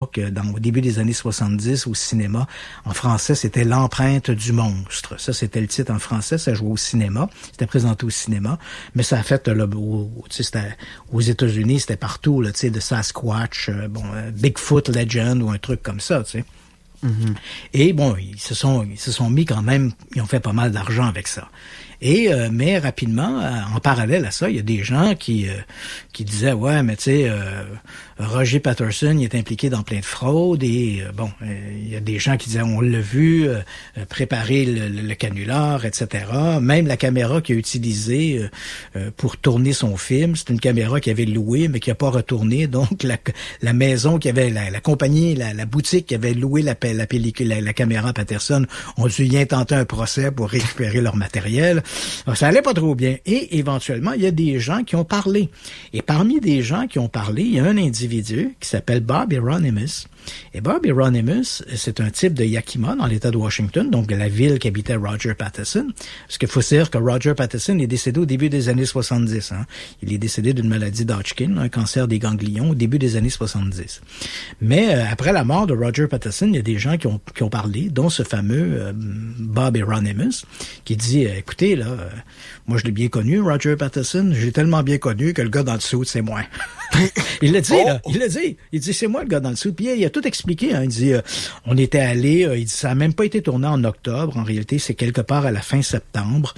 au début des années 70 au cinéma. En français, c'était L'empreinte du monstre. Ça, c'était le titre en français. Ça jouait au cinéma. C'était présenté au cinéma. Mais ça a fait, là, c'était aux États-Unis, c'était partout, là, tu sais, de Sasquatch, Bigfoot Legend ou un truc comme ça, tu sais. Mm-hmm. Et bon, ils se sont mis quand même, ils ont fait pas mal d'argent avec ça. Et mais rapidement, en parallèle à ça, il y a des gens qui disaient ouais, mais tu sais, Roger Patterson, il est impliqué dans plein de fraudes et il y a des gens qui disaient on l'a vu préparer le canular, etc. Même la caméra qu'il a utilisée pour tourner son film, c'est une caméra qu'il avait louée mais qui a pas retourné. Donc la maison qui avait la compagnie, la boutique qui avait loué la pellicule, la caméra Patterson, ont dû y intenter un procès pour récupérer leur matériel. Alors, ça allait pas trop bien. Et éventuellement, il y a des gens qui ont parlé. Et parmi des gens qui ont parlé, il y a un individu qui s'appelle Bob Hieronymus. Et Bob Hieronymus, c'est un type de Yakima dans l'État de Washington, donc de la ville qu'habitait Roger Patterson. Parce qu'il faut dire que Roger Patterson est décédé au début des années 70. Hein. Il est décédé d'une maladie d'Hodgkin, un cancer des ganglions, au début des années 70. Mais après la mort de Roger Patterson, il y a des gens qui ont parlé, dont ce fameux Bob Hieronymus, qui dit, écoutez, là, moi je l'ai bien connu, Roger Patterson, j'ai tellement bien connu que le gars dans le suit, c'est moi. Il l'a dit, là, il l'a dit. Il dit, c'est moi le gars dans le suit. Puis il a tout expliqué. Hein. Il dit, on était allé, il dit, ça a même pas été tourné en octobre. En réalité, c'est quelque part à la fin septembre.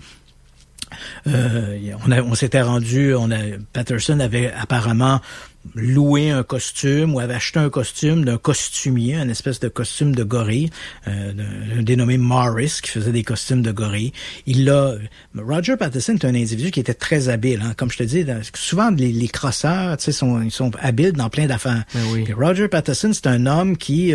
On s'était rendu, Patterson avait apparemment loué un costume ou avait acheté un costume d'un costumier, une espèce de costume de gorille, un dénommé Morris qui faisait des costumes de gorille. Roger Patterson est un individu qui était très habile, hein. Comme je te dis, souvent les crosseurs, tu sais, ils sont habiles dans plein d'affaires. Oui. Puis Roger Patterson, c'est un homme qui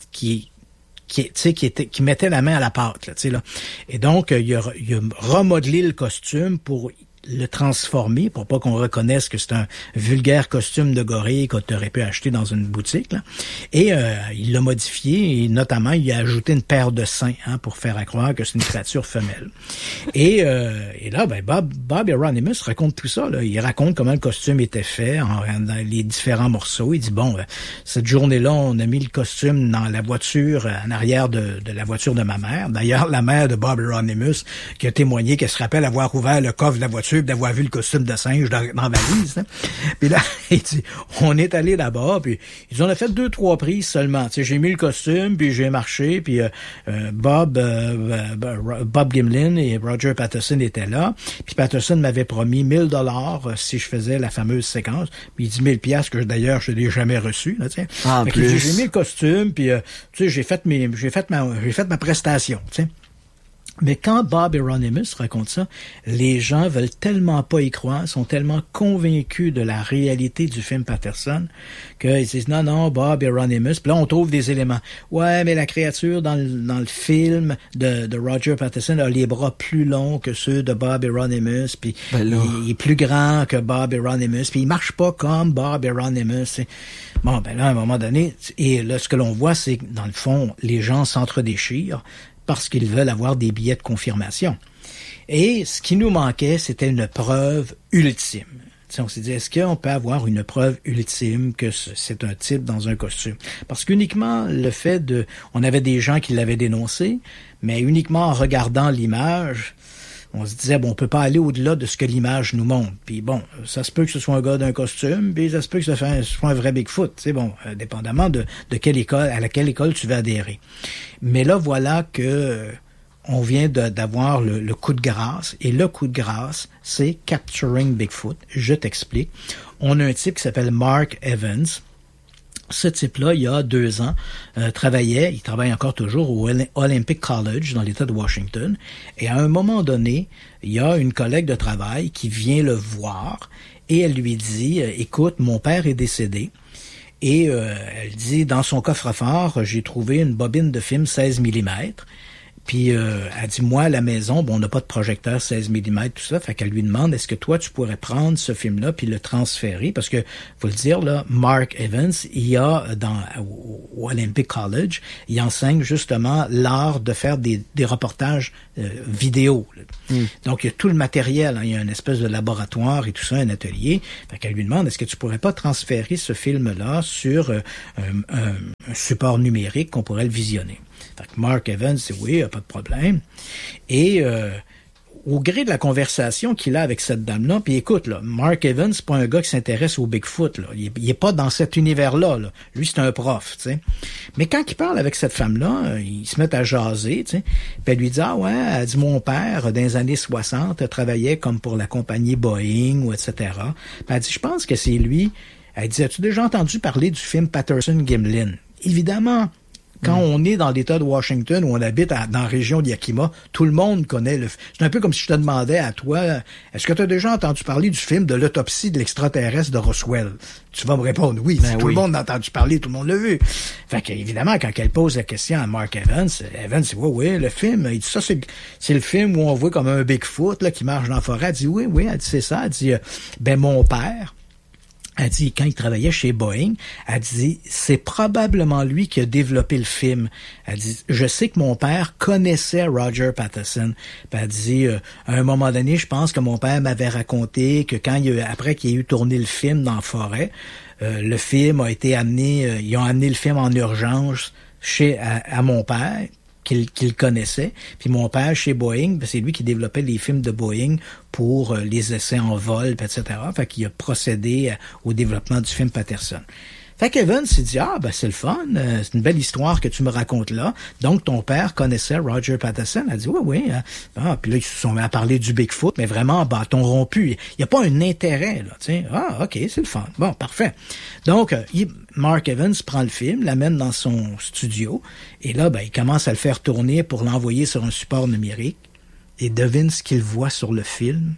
mettait la main à la pâte, là, tu sais, là. Et donc, il a remodelé le costume pour le transformer, pour pas qu'on reconnaisse que c'est un vulgaire costume de gorille qu'on aurait pu acheter dans une boutique, là. Et il l'a modifié, et notamment, il a ajouté une paire de seins, hein, pour faire croire que c'est une créature femelle. Et là, Bob Hieronymus raconte tout ça, là. Il raconte comment le costume était fait, dans les différents morceaux. Il dit, cette journée-là, on a mis le costume dans la voiture, en arrière de la voiture de ma mère. D'ailleurs, la mère de Bob Hieronymus, qui a témoigné qu'elle se rappelle avoir ouvert le coffre de la voiture d'avoir vu le costume de singe dans la valise. Hein. Puis là, il dit, on est allé là-bas, puis ils en ont fait 2-3 prises seulement. Tu sais, j'ai mis le costume, puis j'ai marché, puis Bob Gimlin et Roger Patterson étaient là. Puis Patterson m'avait promis $1,000 si je faisais la fameuse séquence. Puis il dit $1,000 que d'ailleurs je l'ai jamais reçu. Là, tu sais. J'ai mis le costume, puis tu sais, j'ai fait ma prestation. Tu sais. Mais quand Bob Hieronymus raconte ça, les gens veulent tellement pas y croire, sont tellement convaincus de la réalité du film Patterson, qu'ils disent non, Bob Hieronymus. Puis là, on trouve des éléments. Ouais, mais la créature dans le film de Roger Patterson a les bras plus longs que ceux de Bob Hieronymus, puis il est plus grand que Bob Hieronymus, puis il marche pas comme Bob Hieronymus. Bon, là, à un moment donné, et là, ce que l'on voit, c'est que dans le fond, les gens s'entre-déchirent parce qu'ils veulent avoir des billets de confirmation. Et ce qui nous manquait, c'était une preuve ultime. T'sais, on s'est dit, est-ce qu'on peut avoir une preuve ultime que c'est un type dans un costume? Parce qu'uniquement le fait on avait des gens qui l'avaient dénoncé, mais uniquement en regardant l'image, on se disait, on peut pas aller au-delà de ce que l'image nous montre. Puis ça se peut que ce soit un gars d'un costume, puis ça se peut que ce soit un vrai Bigfoot. C'est dépendamment de à laquelle école tu vas adhérer. Mais là, voilà que on vient d'avoir le coup de grâce. Et le coup de grâce, c'est Capturing Bigfoot. Je t'explique. On a un type qui s'appelle Mark Evans. Ce type-là, il y a 2 ans, il travaille encore toujours au Olympic College dans l'État de Washington. Et à un moment donné, il y a une collègue de travail qui vient le voir et elle lui dit, écoute, mon père est décédé. Et elle dit, dans son coffre-fort, j'ai trouvé une bobine de film 16 mm. Puis elle dit, moi, à la maison, bon, on n'a pas de projecteur 16 mm, tout ça. Fait qu'elle lui demande, est-ce que toi, tu pourrais prendre ce film-là puis le transférer? Parce que, faut le dire, là, Mark Evans, il y a au Olympic College, il enseigne justement l'art de faire des reportages vidéo. Donc, il y a tout le matériel. Hein, il y a une espèce de laboratoire et tout ça, un atelier. Fait qu'elle lui demande, est-ce que tu pourrais pas transférer ce film-là sur un support numérique qu'on pourrait le visionner? Fait que Mark Evans dit oui, pas de problème. Et au gré de la conversation qu'il a avec cette dame-là, puis écoute, là, Mark Evans, c'est pas un gars qui s'intéresse au Bigfoot. Là. Il est pas dans cet univers-là. Là. Lui, c'est un prof. T'sais. Mais quand il parle avec cette femme-là, ils se mettent à jaser. T'sais. Puis elle lui dit, ah ouais, elle dit, mon père, dans les années 60, travaillait comme pour la compagnie Boeing, ou etc. Puis elle dit, je pense que c'est lui. Elle dit, as-tu déjà entendu parler du film Patterson-Gimlin? Évidemment. Quand on est dans l'État de Washington, où on habite dans la région de Yakima, tout le monde connaît le film. C'est un peu comme si je te demandais à toi, est-ce que tu as déjà entendu parler du film de l'autopsie de l'extraterrestre de Roswell? Tu vas me répondre oui. Ben tout le monde a entendu parler, tout le monde l'a vu. Fait qu'évidemment, quand elle pose la question à Mark Evans dit, oui, le film, il dit ça, c'est le film où on voit comme un Bigfoot, là, qui marche dans la forêt. Elle dit, oui, elle dit, c'est ça. Elle dit, mon père, elle dit, quand il travaillait chez Boeing, elle dit, c'est probablement lui qui a développé le film. Elle dit, je sais que mon père connaissait Roger Patterson. Puis elle dit, à un moment donné, je pense que mon père m'avait raconté que après qu'il ait eu tourné le film dans la forêt, le film a été amené, ils ont amené le film en urgence à mon père, qu'il connaissait. Puis mon père, chez Boeing, c'est lui qui développait les films de Boeing pour les essais en vol, etc. Fait qu'il a procédé au développement du film Patterson. Fait qu'Evans s'est dit, c'est le fun, c'est une belle histoire que tu me racontes là. Donc, ton père connaissait Roger Patterson. Elle a dit, oui. Puis là, ils se sont mis à parler du Bigfoot, mais vraiment, bâton rompu. Il n'y a pas un intérêt, là, tu sais. OK, c'est le fun. Bon, parfait. Donc, Mark Evans prend le film, l'amène dans son studio, et là, il commence à le faire tourner pour l'envoyer sur un support numérique. Et devine ce qu'il voit sur le film.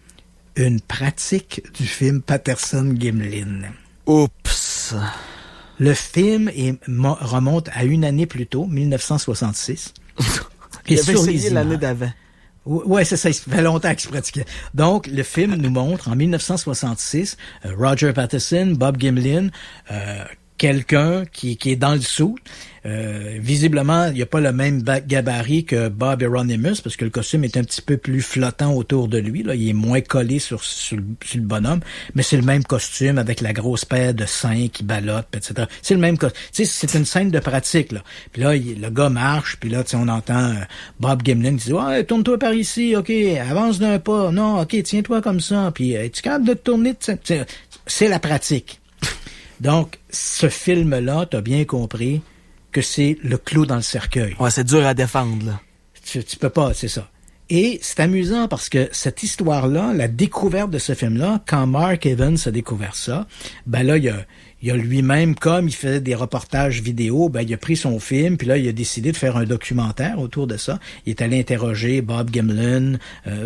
Une pratique du film Patterson-Gimlin. Oups! Le film remonte à une année plus tôt, 1966. Il avait essayé l'année d'avant. Ouais, c'est ça, il fait longtemps qu'il se pratiquait. Donc, le film nous montre, en 1966, Roger Patterson, Bob Gimlin, quelqu'un qui est dans le sou. Visiblement, il n'y a pas le même gabarit que Bob Hieronymus, parce que le costume est un petit peu plus flottant autour de lui. Là, il est moins collé sur le bonhomme, mais c'est le même costume avec la grosse paire de seins qui ballotte, etc. C'est le même costume. Tu sais, c'est une scène de pratique. Là. Puis là, le gars marche, puis là, on entend Bob Gimlin qui dit « Ouais, tourne-toi par ici, OK, avance d'un pas. Non, OK, tiens-toi comme ça. Puis es-tu capable de te tourner? » C'est la pratique. Donc, ce film-là, t'as bien compris que c'est le clou dans le cercueil. Ouais, c'est dur à défendre, là. Tu peux pas, c'est ça. Et c'est amusant parce que cette histoire-là, la découverte de ce film-là, quand Mark Evans a découvert ça, là, il a lui-même, comme il faisait des reportages vidéo, il a pris son film, puis là, il a décidé de faire un documentaire autour de ça. Il est allé interroger Bob Gimlin,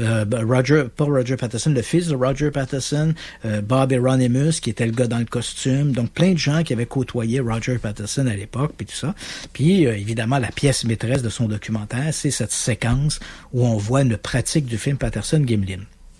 pas Roger Patterson, le fils de Roger Patterson, Bob Hieronymus, qui était le gars dans le costume, donc plein de gens qui avaient côtoyé Roger Patterson à l'époque, puis tout ça. Puis, évidemment, la pièce maîtresse de son documentaire, c'est cette séquence où on voit une pratique du film Patterson-Gimlin.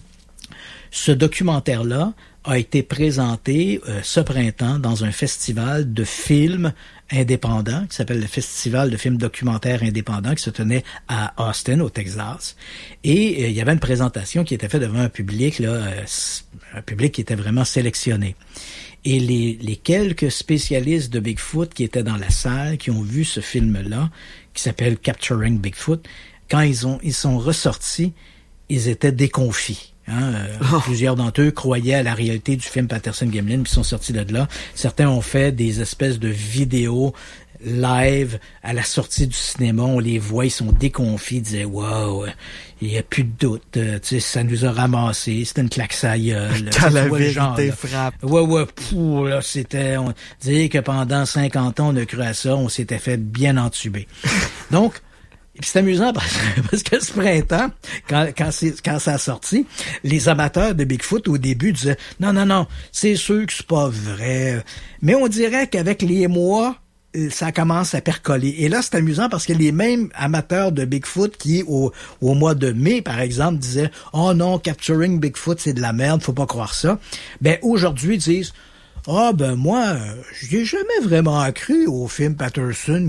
Ce documentaire-là a été présenté ce printemps dans un festival de films indépendants qui s'appelle le Festival de films documentaires indépendants qui se tenait à Austin, au Texas. Et il y avait une présentation qui était faite devant un public, là, un public qui était vraiment sélectionné. Et les quelques spécialistes de Bigfoot qui étaient dans la salle, qui ont vu ce film-là, qui s'appelle Capturing Bigfoot, quand ils sont ressortis, ils étaient déconfits. Plusieurs d'entre eux croyaient à la réalité du film Patterson-Gimlin, puis sont sortis de là. Certains ont fait des espèces de vidéos live à la sortie du cinéma. On les voit, ils sont déconfits, ils disaient « Wow, il n'y a plus de doute, tu sais, ça nous a ramassé, c'était une claque à gueule. » Quand la vérité frappe. Là, c'était... On disait que pendant 50 ans, on a cru à ça, on s'était fait bien entuber. Donc, c'est amusant parce que ce printemps, quand ça a sorti, les amateurs de Bigfoot au début disaient non, c'est sûr que c'est pas vrai. Mais on dirait qu'avec les mois, ça commence à percoler. Et là, c'est amusant parce que les mêmes amateurs de Bigfoot qui, au mois de mai, par exemple, disaient « Oh non, Capturing Bigfoot, c'est de la merde, faut pas croire ça », ben aujourd'hui, disent « Ah, ben moi, j'ai jamais vraiment cru au film Patterson-Gimlin. »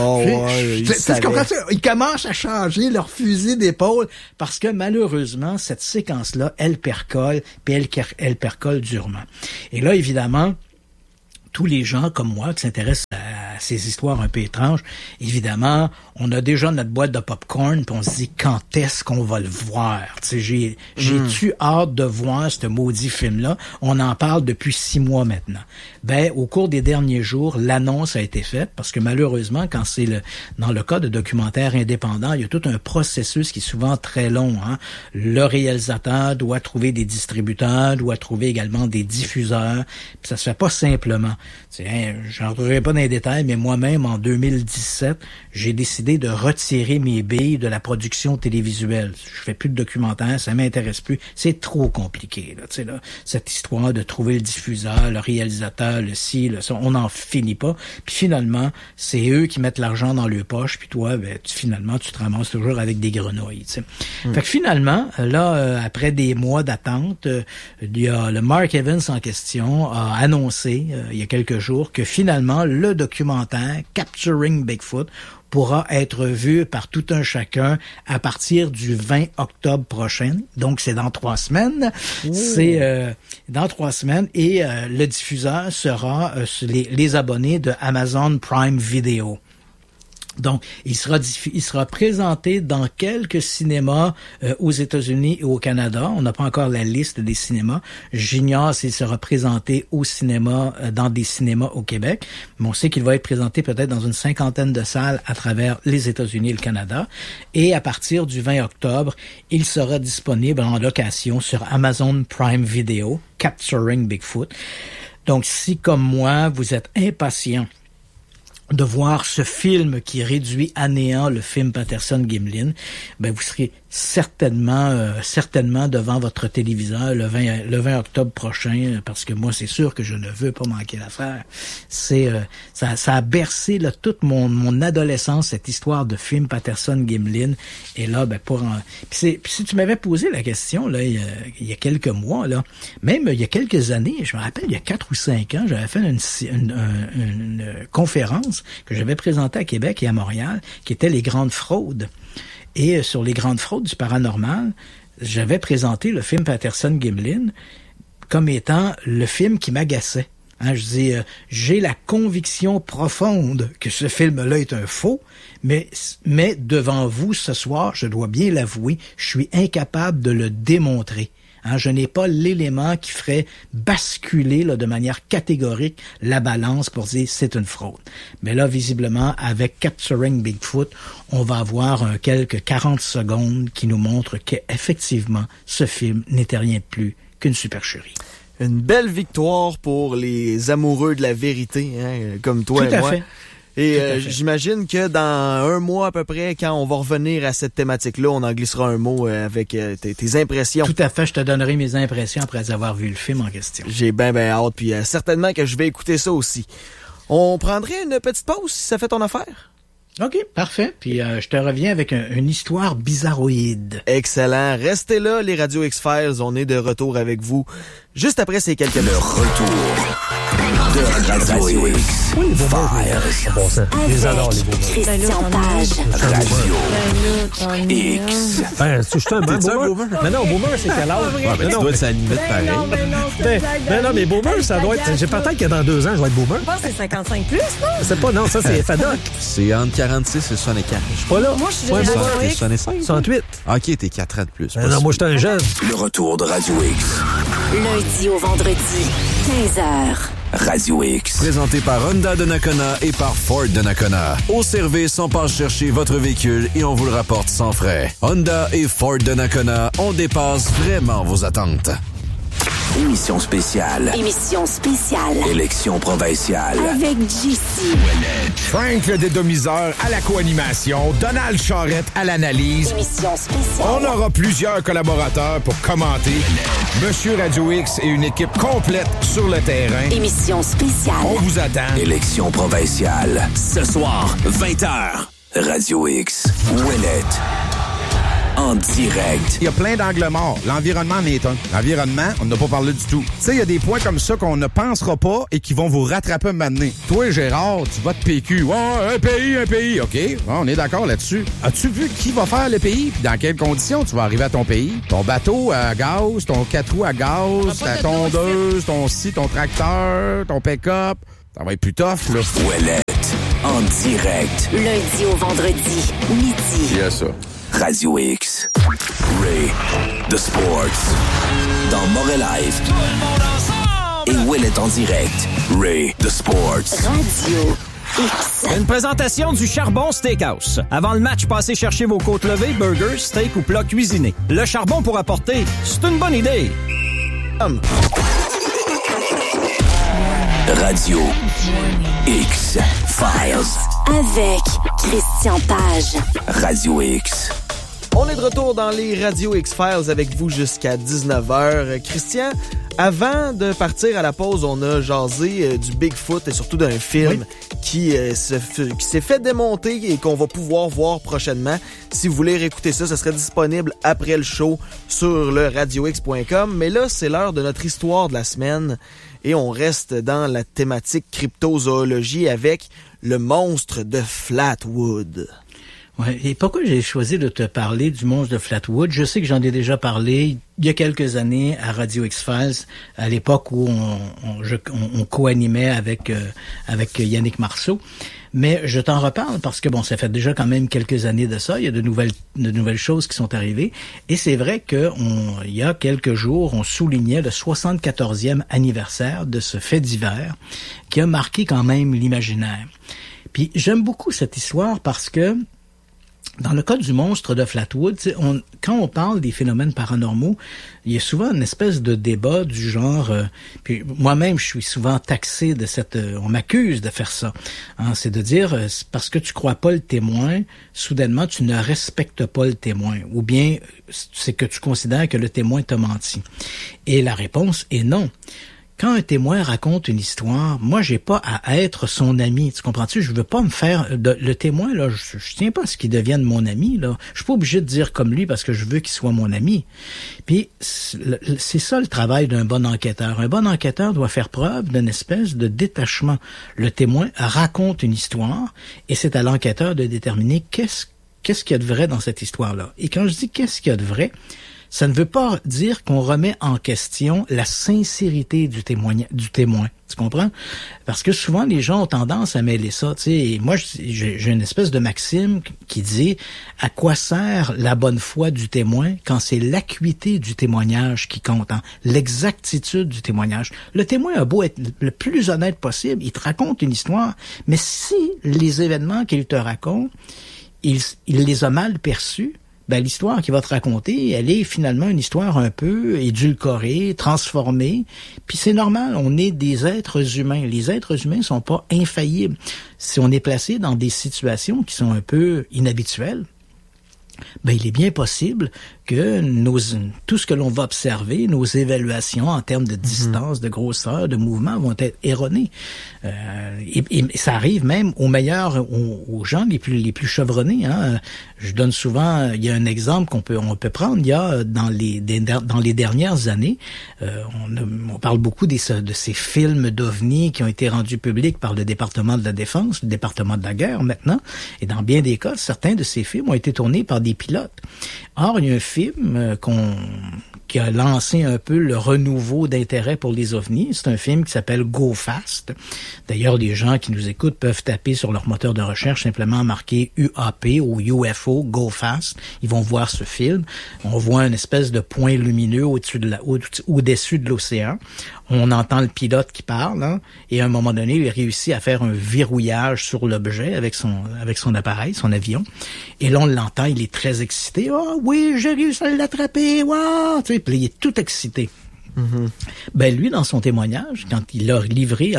Ils commencent à changer leur fusil d'épaule parce que malheureusement, cette séquence-là, elle percole, puis elle percole durement. Et là, évidemment, tous les gens comme moi qui s'intéressent à ces histoires un peu étranges, évidemment, on a déjà notre boîte de popcorn, puis on se dit quand est-ce qu'on va le voir. Tu sais, j'ai-tu hâte de voir ce maudit film-là? On en parle depuis 6 mois maintenant. Ben, au cours des derniers jours, l'annonce a été faite parce que malheureusement, quand c'est dans le cas de documentaires indépendants, il y a tout un processus qui est souvent très long. Hein? Le réalisateur doit trouver des distributeurs, doit trouver également des diffuseurs. Puis ça se fait pas simplement. J'en rentrerai pas dans les détails, mais moi-même, en 2017, j'ai décidé de retirer mes billes de la production télévisuelle. Je fais plus de documentaires, ça m'intéresse plus. C'est trop compliqué, là, cette histoire de trouver le diffuseur, le réalisateur, le ci, le ça, on n'en finit pas. Puis finalement, c'est eux qui mettent l'argent dans leur poche, puis toi, ben, finalement, tu te ramasses toujours avec des grenouilles. Fait que finalement, là, après des mois d'attente, il y a le Mark Evans en question a annoncé, il y a quelques jours, que finalement, le documentaire Capturing Bigfoot pourra être vu par tout un chacun à partir du 20 octobre prochain. Donc, c'est dans 3 semaines. Ouh. C'est dans 3 semaines. Et le diffuseur sera les abonnés de Amazon Prime Video. Donc, il sera présenté dans quelques cinémas aux États-Unis et au Canada. On n'a pas encore la liste des cinémas. J'ignore s'il sera présenté au cinéma, dans des cinémas au Québec. Mais on sait qu'il va être présenté peut-être dans une 50aine de salles à travers les États-Unis et le Canada. Et à partir du 20 octobre, il sera disponible en location sur Amazon Prime Video, Capturing Bigfoot. Donc, si comme moi, vous êtes impatient de voir ce film qui réduit à néant le film Patterson-Gimlin, ben vous serez certainement devant votre téléviseur le 20 octobre prochain, parce que moi, c'est sûr que je ne veux pas manquer l'affaire. C'est ça a bercé là, toute mon adolescence, cette histoire de film Patterson-Gimlin. Et là, ben puis si tu m'avais posé la question là il y a quelques mois, là, même il y a quelques années, je me rappelle, il y a 4 ou 5 ans, j'avais fait une conférence que j'avais présentée à Québec et à Montréal, qui était les grandes fraudes. Et sur les grandes fraudes du paranormal, j'avais présenté le film Patterson-Gimlin comme étant le film qui m'agaçait. Hein, je dis, j'ai la conviction profonde que ce film-là est un faux, mais devant vous ce soir, je dois bien l'avouer, je suis incapable de le démontrer. Hein, je n'ai pas l'élément qui ferait basculer là, de manière catégorique la balance pour dire c'est une fraude. Mais là, visiblement, avec Capturing Bigfoot, on va avoir quelques 40 secondes qui nous montrent qu'effectivement, ce film n'était rien de plus qu'une supercherie. Une belle victoire pour les amoureux de la vérité, hein, comme toi et moi. Tout à fait. Et j'imagine que dans 1 mois à peu près, quand on va revenir à cette thématique-là, on en glissera un mot avec tes impressions. Tout à fait, je te donnerai mes impressions après avoir vu le film en question. J'ai bien hâte, puis certainement que je vais écouter ça aussi. On prendrait une petite pause si ça fait ton affaire? OK, parfait. Puis je te reviens avec une histoire bizarroïde. Excellent. Restez là, les Radio X-Files. On est de retour avec vous juste après ces quelques minutes. Le retour de Radio X. Oui, les boomers, c'est bon ça. Je les adore, les boomers. Christian Page. Radio X. Ben, je suis un boomer. Mais non, boomer, c'est quel âge? Ouais, mais tu dois être à la limite pareil. Non, mais boomer, ça doit être... J'ai pas tant que dans 2 ans, je vais être boomer. Je pense que c'est 55 plus, non? C'est pas, non, ça, c'est FADOC. C'est entre 46 et 64. Je suis pas là. Moi, je suis déjà 65. 68. OK, t'es 4 ans de plus. Non, moi, je suis un jeune. Le retour de Radio X. Lundi au vendredi, 15h. Radio X. Présenté par Honda de Nakona et par Ford de Nakona. Au service, on passe chercher votre véhicule et on vous le rapporte sans frais. Honda et Ford de Nakona, on dépasse vraiment vos attentes. Émission spéciale. Émission spéciale. Élection provinciale. Avec JC. Frank le dédomiseur à la co-animation. Donald Charrette à l'analyse. Émission spéciale. On aura plusieurs collaborateurs pour commenter. Monsieur Radio X et une équipe complète sur le terrain. Émission spéciale. On vous attend. Élection provinciale. Ce soir, 20h. Radio X. Ouellette. En direct. Il y a plein d'angles morts. L'environnement en est un. L'environnement, on n'a pas parlé du tout. Tu sais, il y a des points comme ça qu'on ne pensera pas et qui vont vous rattraper un moment donné. Toi, Gérard, tu votes PQ. Ouais, un pays. OK, bon, on est d'accord là-dessus. As-tu vu qui va faire le pays? Puis dans quelles conditions tu vas arriver à ton pays? Ton bateau à gaz, ton 4 roues à gaz, ta tondeuse, ton tracteur, ton pick-up. Ça va être plus tough, là. Ouellette. En direct. Lundi au vendredi, midi. Il y a ça. Radio X. Ray. The Sports. Dans Morel Live. Et Ouellette en direct. Ray. The Sports. Radio X. Une présentation du Charbon Steakhouse. Avant le match, passez chercher vos côtes levées, burgers, steak ou plats cuisinés. Le charbon pour apporter, c'est une bonne idée. Radio X Files. Avec Christian Page. Radio X. On est de retour dans les Radio X-Files avec vous jusqu'à 19h. Christian, avant de partir à la pause, on a jasé du Bigfoot et surtout d'un film qui s'est fait démonter et qu'on va pouvoir voir prochainement. Si vous voulez réécouter ça, ça serait disponible après le show sur le radiox.com. Mais là, c'est l'heure de notre histoire de la semaine et on reste dans la thématique cryptozoologie avec le monstre de Flatwood. Ouais. Et pourquoi j'ai choisi de te parler du monstre de Flatwood? Je sais que j'en ai déjà parlé il y a quelques années à Radio X-Files, à l'époque où on co-animait avec Yannick Marceau. Mais je t'en reparle parce que bon, ça fait déjà quand même quelques années de ça. Il y a de nouvelles choses qui sont arrivées. Et c'est vrai que il y a quelques jours, on soulignait le 74e anniversaire de ce fait divers qui a marqué quand même l'imaginaire. Puis j'aime beaucoup cette histoire parce que dans le cas du monstre de Flatwood, quand on parle des phénomènes paranormaux, il y a souvent une espèce de débat du genre, puis moi-même je suis souvent taxé de on m'accuse de faire ça, hein, c'est de dire, parce que tu crois pas le témoin, soudainement tu ne respectes pas le témoin, ou bien c'est que tu considères que le témoin t'a menti. Et la réponse est non. Quand un témoin raconte une histoire, moi, j'ai pas à être son ami. Tu comprends-tu? Je veux pas me faire... le témoin, là, je tiens pas à ce qu'il devienne mon ami, là. Je suis pas obligé de dire comme lui parce que je veux qu'il soit mon ami. Puis, c'est ça le travail d'un bon enquêteur. Un bon enquêteur doit faire preuve d'une espèce de détachement. Le témoin raconte une histoire et c'est à l'enquêteur de déterminer qu'est-ce qu'il y a de vrai dans cette histoire-là. Et quand je dis qu'est-ce qu'il y a de vrai, ça ne veut pas dire qu'on remet en question la sincérité du témoin. Tu comprends? Parce que souvent, les gens ont tendance à mêler ça. Tu sais, et moi, j'ai une espèce de maxime qui dit à quoi sert la bonne foi du témoin quand c'est l'acuité du témoignage qui compte, hein? L'exactitude du témoignage. Le témoin a beau être le plus honnête possible, il te raconte une histoire, mais si les événements qu'il te raconte, il les a mal perçus, ben l'histoire qu'il va te raconter, elle est finalement une histoire un peu édulcorée, transformée. Puis c'est normal, on est des êtres humains. Les êtres humains sont pas infaillibles. Si on est placé dans des situations qui sont un peu inhabituelles, ben il est bien possible que tout ce que l'on va observer, nos évaluations en termes de distance, de grosseur, de mouvement vont être erronées. Et ça arrive même aux meilleurs, aux gens les plus chevronnés. Hein. Je donne souvent, il y a un exemple on peut prendre. Il y a dans les dernières années, on parle beaucoup de ces films d'OVNI qui ont été rendus publics par le département de la Défense, le département de la Guerre maintenant. Et dans bien des cas, certains de ces films ont été tournés par des pilotes. Or, il y a un film qui a lancé un peu le renouveau d'intérêt pour les ovnis. C'est un film qui s'appelle Go Fast. D'ailleurs, les gens qui nous écoutent peuvent taper sur leur moteur de recherche, simplement marquer UAP ou UFO, Go Fast. Ils vont voir ce film. On voit une espèce de point lumineux au-dessus de l'océan. On entend le pilote qui parle, hein, et à un moment donné, il réussit à faire un verrouillage sur l'objet avec son appareil, son avion. Et là, on l'entend, il est très excité. « Ah oui, j'ai réussi à l'attraper! Wow! » Tu sais, puis il est tout excité. Ben lui, dans son témoignage, quand il a livré,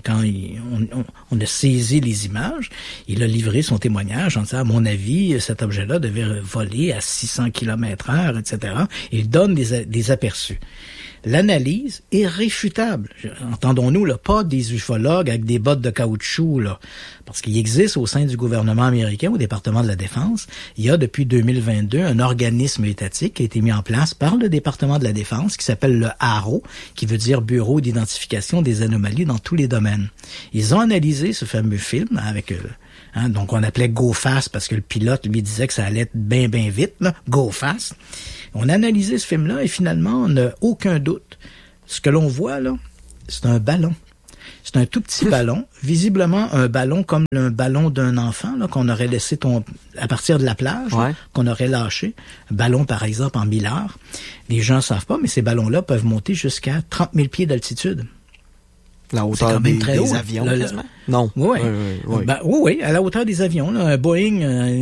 on a saisi les images, il a livré son témoignage en disant, à mon avis, cet objet-là devait voler à 600 km/h, etc. Il donne des aperçus. L'analyse est réfutable. Entendons-nous, là, pas des ufologues avec des bottes de caoutchouc, là. Parce qu'il existe au sein du gouvernement américain, au département de la Défense, il y a depuis 2022 un organisme étatique qui a été mis en place par le département de la Défense qui s'appelle le AARO, qui veut dire Bureau d'identification des anomalies dans tous les domaines. Ils ont analysé ce fameux film avec... donc on appelait Go Fast parce que le pilote lui disait que ça allait bien vite, là, Go Fast. On a analysé ce film-là et finalement, on n'a aucun doute. Ce que l'on voit, là, c'est un ballon. C'est un tout petit ballon, visiblement un ballon comme un ballon d'un enfant là, qu'on aurait laissé à partir de la plage, là, qu'on aurait lâché. Un ballon, par exemple, en millard. Les gens ne savent pas, mais ces ballons-là peuvent monter jusqu'à 30 000 pieds d'altitude. La hauteur des avions, quasiment? Non. Oui. Ben, oui, à la hauteur des avions. Là, un Boeing,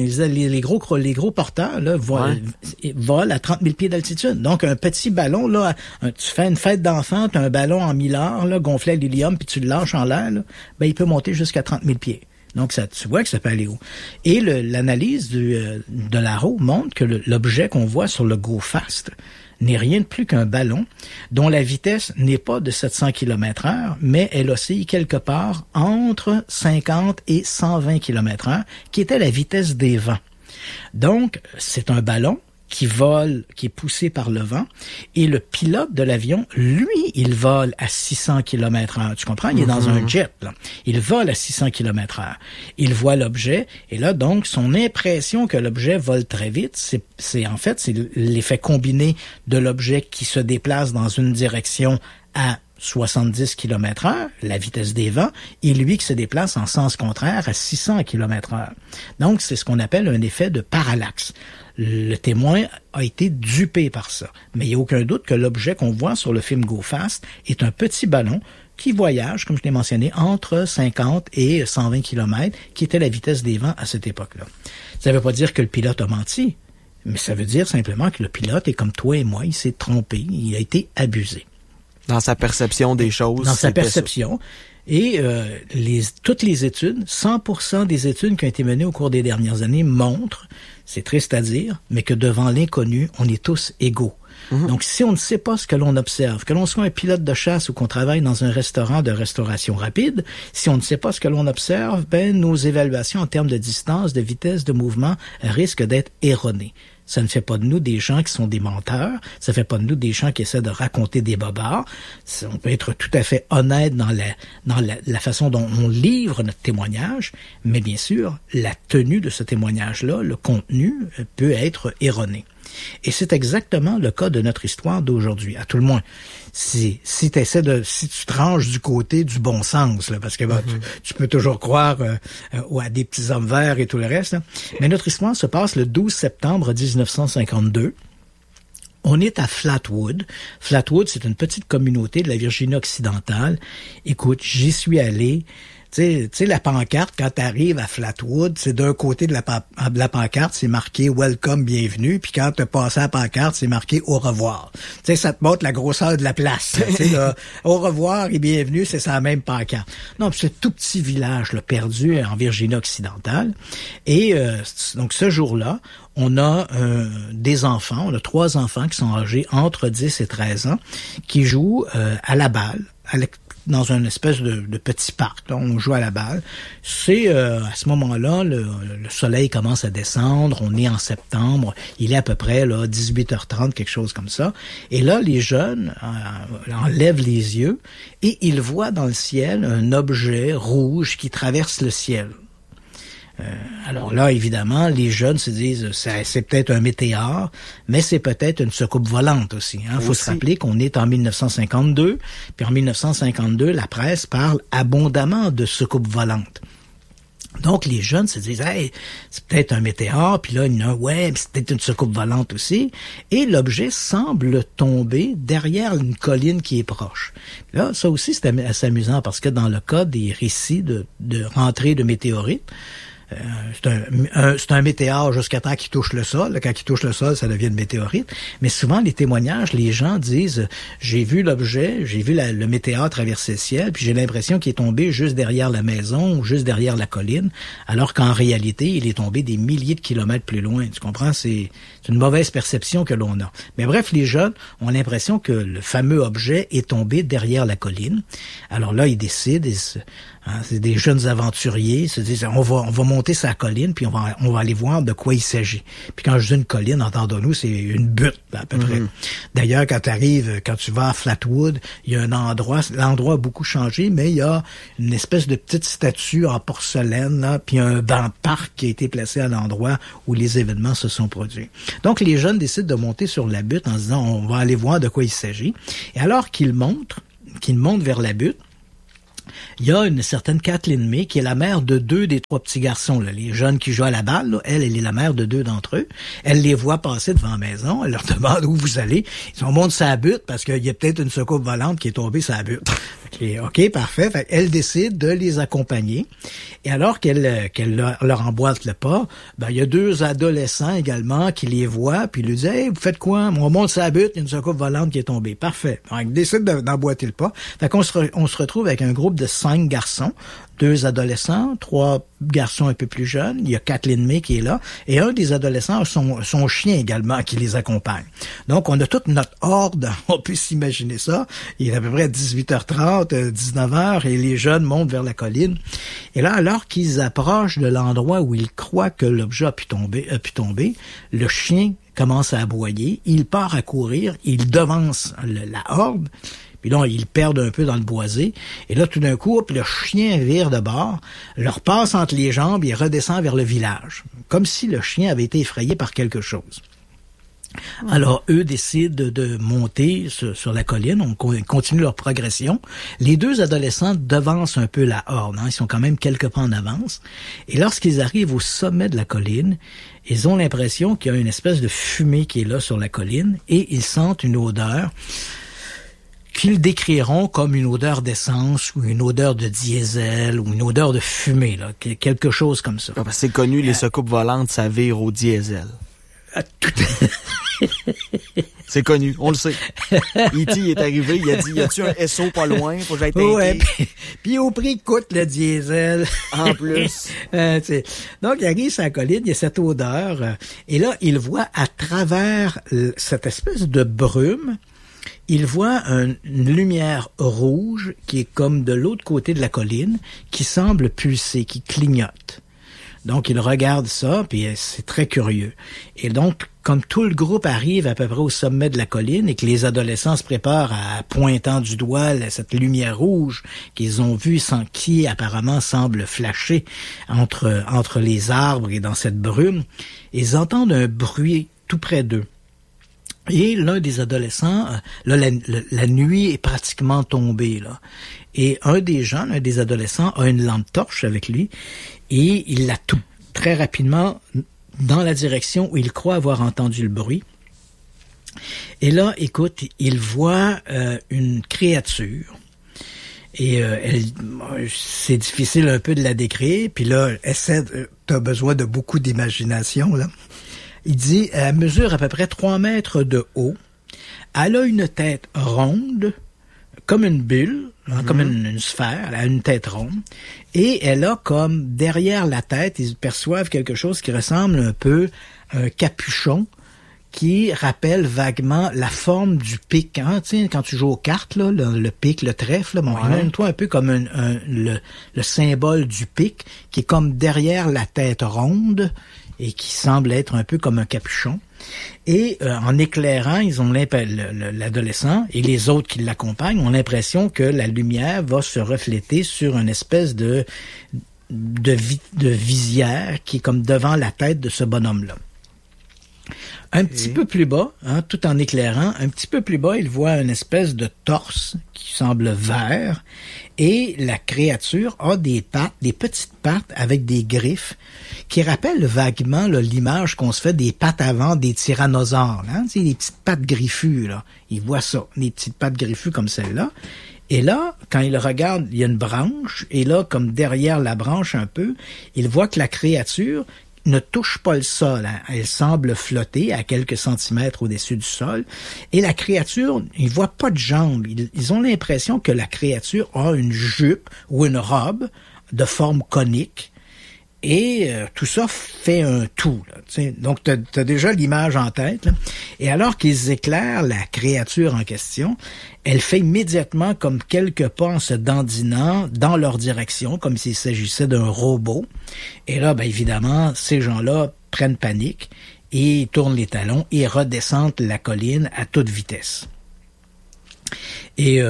les gros porteurs là, volent à 30 000 pieds d'altitude. Donc, un petit ballon, là, tu fais une fête d'enfants, tu as un ballon en millard, là, gonflé à l'hélium, puis tu le lâches en l'air, là, ben, il peut monter jusqu'à 30 000 pieds. Donc, ça, tu vois que ça peut aller haut. Et l'analyse de l'AARO montre que l'objet qu'on voit sur le Go Fast n'est rien de plus qu'un ballon dont la vitesse n'est pas de 700 km/h, mais elle oscille quelque part entre 50 et 120 km/h, qui était la vitesse des vents. Donc, c'est un ballon qui vole, qui est poussé par le vent, et le pilote de l'avion, lui, il vole à 600 km/h. Tu comprends? Il est dans un jet, là. Il vole à 600 km/h. Il voit l'objet, et là, donc, son impression que l'objet vole très vite, c'est l'effet combiné de l'objet qui se déplace dans une direction à 70 km/h, la vitesse des vents, et lui qui se déplace en sens contraire à 600 km/h. Donc, c'est ce qu'on appelle un effet de parallaxe. Le témoin a été dupé par ça. Mais il n'y a aucun doute que l'objet qu'on voit sur le film Go Fast est un petit ballon qui voyage, comme je l'ai mentionné, entre 50 et 120 km, qui était la vitesse des vents à cette époque-là. Ça ne veut pas dire que le pilote a menti, mais ça veut dire simplement que le pilote est comme toi et moi, il s'est trompé, il a été abusé. Dans sa perception des choses. Dans sa perception. Et toutes les études, 100% des études qui ont été menées au cours des dernières années montrent, c'est triste à dire, mais que devant l'inconnu, on est tous égaux. Donc, si on ne sait pas ce que l'on observe, que l'on soit un pilote de chasse ou qu'on travaille dans un restaurant de restauration rapide, si on ne sait pas ce que l'on observe, ben nos évaluations en termes de distance, de vitesse, de mouvement risquent d'être erronées. Ça ne fait pas de nous des gens qui sont des menteurs. Ça ne fait pas de nous des gens qui essaient de raconter des bobards. On peut être tout à fait honnête dans la façon dont on livre notre témoignage, mais bien sûr, la tenue de ce témoignage-là, le contenu, peut être erroné. Et c'est exactement le cas de notre histoire d'aujourd'hui. À tout le moins, si tu te ranges du côté du bon sens, là, parce que tu peux toujours croire à des petits hommes verts et tout le reste. Là. Mais notre histoire se passe le 12 septembre 1952. On est à Flatwood. Flatwood, c'est une petite communauté de la Virginie occidentale. Écoute, j'y suis allé. Tu sais, la pancarte, quand tu arrives à Flatwood, c'est d'un côté de la pancarte, c'est marqué « Welcome, bienvenue », puis quand tu as passé la pancarte, c'est marqué « Au revoir ». Tu sais, ça te montre la grosseur de la place. Tu sais, au revoir et bienvenue, c'est ça la même pancarte. Non, c'est un tout petit village là, perdu en Virginie occidentale. Et donc, ce jour-là, on a des enfants, on a 3 enfants qui sont âgés entre 10 et 13 ans, qui jouent à la balle, dans une espèce de petit parc. Là, on joue à la balle. C'est à ce moment-là, le soleil commence à descendre. On est en septembre. Il est à peu près là 18h30, quelque chose comme ça. Et là, les jeunes enlèvent les yeux et ils voient dans le ciel un objet rouge qui traverse le ciel. Alors là, évidemment, les jeunes se disent c'est peut-être un météore, mais c'est peut-être une soucoupe volante aussi. Faut se rappeler qu'on est en 1952, puis en 1952, la presse parle abondamment de soucoupe volante. Donc, les jeunes se disent, hey, c'est peut-être un météore, puis là, il y en a, ouais, c'est peut-être une soucoupe volante aussi. Et l'objet semble tomber derrière une colline qui est proche. Là, ça aussi, c'est assez amusant parce que dans le cas des récits de rentrée de météorites, c'est un météore jusqu'à temps qu'il touche le sol. Quand il touche le sol, ça devient une météorite. Mais souvent, les témoignages, les gens disent, j'ai vu l'objet, j'ai vu le météore traverser le ciel, puis j'ai l'impression qu'il est tombé juste derrière la maison ou juste derrière la colline, alors qu'en réalité, il est tombé des milliers de kilomètres plus loin. Tu comprends? C'est une mauvaise perception que l'on a. Mais bref, les jeunes ont l'impression que le fameux objet est tombé derrière la colline. Alors là, ils décident, c'est des jeunes aventuriers, se disent on va monter sa colline puis on va aller voir de quoi il s'agit. Puis quand je dis une colline, entendons-nous, c'est une butte à peu près. D'ailleurs, quand tu vas à Flatwood, il y a un endroit, l'endroit a beaucoup changé, mais il y a une espèce de petite statue en porcelaine là, puis un banc de parc qui a été placé à l'endroit où les événements se sont produits. Donc les jeunes décident de monter sur la butte en se disant on va aller voir de quoi il s'agit. Et alors qu'ils montent vers la butte, il y a une certaine Kathleen May qui est la mère de 2 des 3 petits garçons, là, les jeunes qui jouent à la balle. Là, elle est la mère de 2 d'entre eux. Elle les voit passer devant la maison. Elle leur demande où vous allez. Ils sont montés sur la butte parce qu'il y a peut-être une soucoupe volante qui est tombée sur la butte. OK, parfait. Fait elle décide de les accompagner. Et alors qu'elle leur emboîte le pas, il y a 2 adolescents également qui les voient puis lui disent hey, vous faites quoi? On monte sur la butte, il y a une soucoupe volante qui est tombée. Parfait. Donc, ils décident d'emboîter le pas. Fait qu'on se retrouve avec un groupe de 5 garçons, 2 adolescents, 3 garçons un peu plus jeunes. Il y a Kathleen May qui est là. Et un des adolescents a son chien également qui les accompagne. Donc, on a toute notre horde. On peut s'imaginer ça. Il est à peu près 18h30, 19h et les jeunes montent vers la colline. Et là, alors qu'ils approchent de l'endroit où ils croient que l'objet a pu tomber, le chien commence à aboyer. Il part à courir. Il devance la horde. Puis là, ils perdent un peu dans le boisé. Et là, tout d'un coup, le chien vire de bord, leur passe entre les jambes et redescend vers le village. Comme si le chien avait été effrayé par quelque chose. Alors, eux décident de monter sur la colline. On continue leur progression. Les 2 adolescents devancent un peu la horde. Ils sont quand même quelques pas en avance. Et lorsqu'ils arrivent au sommet de la colline, ils ont l'impression qu'il y a une espèce de fumée qui est là sur la colline et ils sentent une odeur qu'ils décriront comme une odeur d'essence ou une odeur de diesel ou une odeur de fumée, là, quelque chose comme ça. C'est connu, les soucoupes volantes, ça vire au diesel. C'est connu, on le sait. E.T. est arrivé, il a dit, y a-tu un SO pas loin, faut que j'aille t'aider. Ouais, puis au prix que coûte le diesel. En plus. Donc, il arrive sur la colline, il y a cette odeur, et là, il voit à travers cette espèce de brume, il voit une lumière rouge qui est comme de l'autre côté de la colline, qui semble pulser, qui clignote. Donc, il regarde ça, puis c'est très curieux. Et donc, comme tout le groupe arrive à peu près au sommet de la colline et que les adolescents se préparent à pointant du doigt cette lumière rouge qu'ils ont vue, qui apparemment semble flasher entre les arbres et dans cette brume, ils entendent un bruit tout près d'eux. Et l'un des adolescents, là, la nuit est pratiquement tombée, là. Et un des adolescents a une lampe torche avec lui et il la tourne très rapidement dans la direction où il croit avoir entendu le bruit. Et là, écoute, il voit une créature. Et c'est difficile un peu de la décrire. Puis là, t'as besoin de beaucoup d'imagination, là. Il dit, elle mesure à peu près 3 mètres de haut. Elle a une tête ronde, comme une bulle, comme une sphère. Elle a une tête ronde. Et elle a comme, derrière la tête, ils perçoivent quelque chose qui ressemble un peu à un capuchon qui rappelle vaguement la forme du pic. Hein? Tu sais, quand tu joues aux cartes, là, le pic, le trèfle, là, imagine-toi un peu comme le symbole du pic qui est comme derrière la tête ronde et qui semble être un peu comme un capuchon. Et en éclairant, ils ont l'adolescent et les autres qui l'accompagnent ont l'impression que la lumière va se refléter sur une espèce de visière qui est comme devant la tête de ce bonhomme-là. Un petit peu plus bas, hein, tout en éclairant, un petit peu plus bas, il voit une espèce de torse qui semble vert et la créature a des pattes, des petites pattes avec des griffes qui rappellent vaguement là, l'image qu'on se fait des pattes avant des tyrannosaures. Hein, tu sais, des petites pattes griffues. Là. Il voit ça, des petites pattes griffues comme celle-là. Et là, quand il regarde, il y a une branche, et là, comme derrière la branche un peu, il voit que la créature ne touche pas le sol. Hein. Elle semble flotter à quelques centimètres au-dessus du sol. Et la créature, ils voient pas de jambes. Ils ont l'impression que la créature a une jupe ou une robe de forme conique. Et tout ça fait un tout. Là, donc, t'as déjà l'image en tête. Là. Et alors qu'ils éclairent la créature en question, elle fait immédiatement comme quelques pas en se dandinant dans leur direction, comme s'il s'agissait d'un robot. Et là, ben évidemment, ces gens-là prennent panique et tournent les talons et redescendent la colline à toute vitesse. Et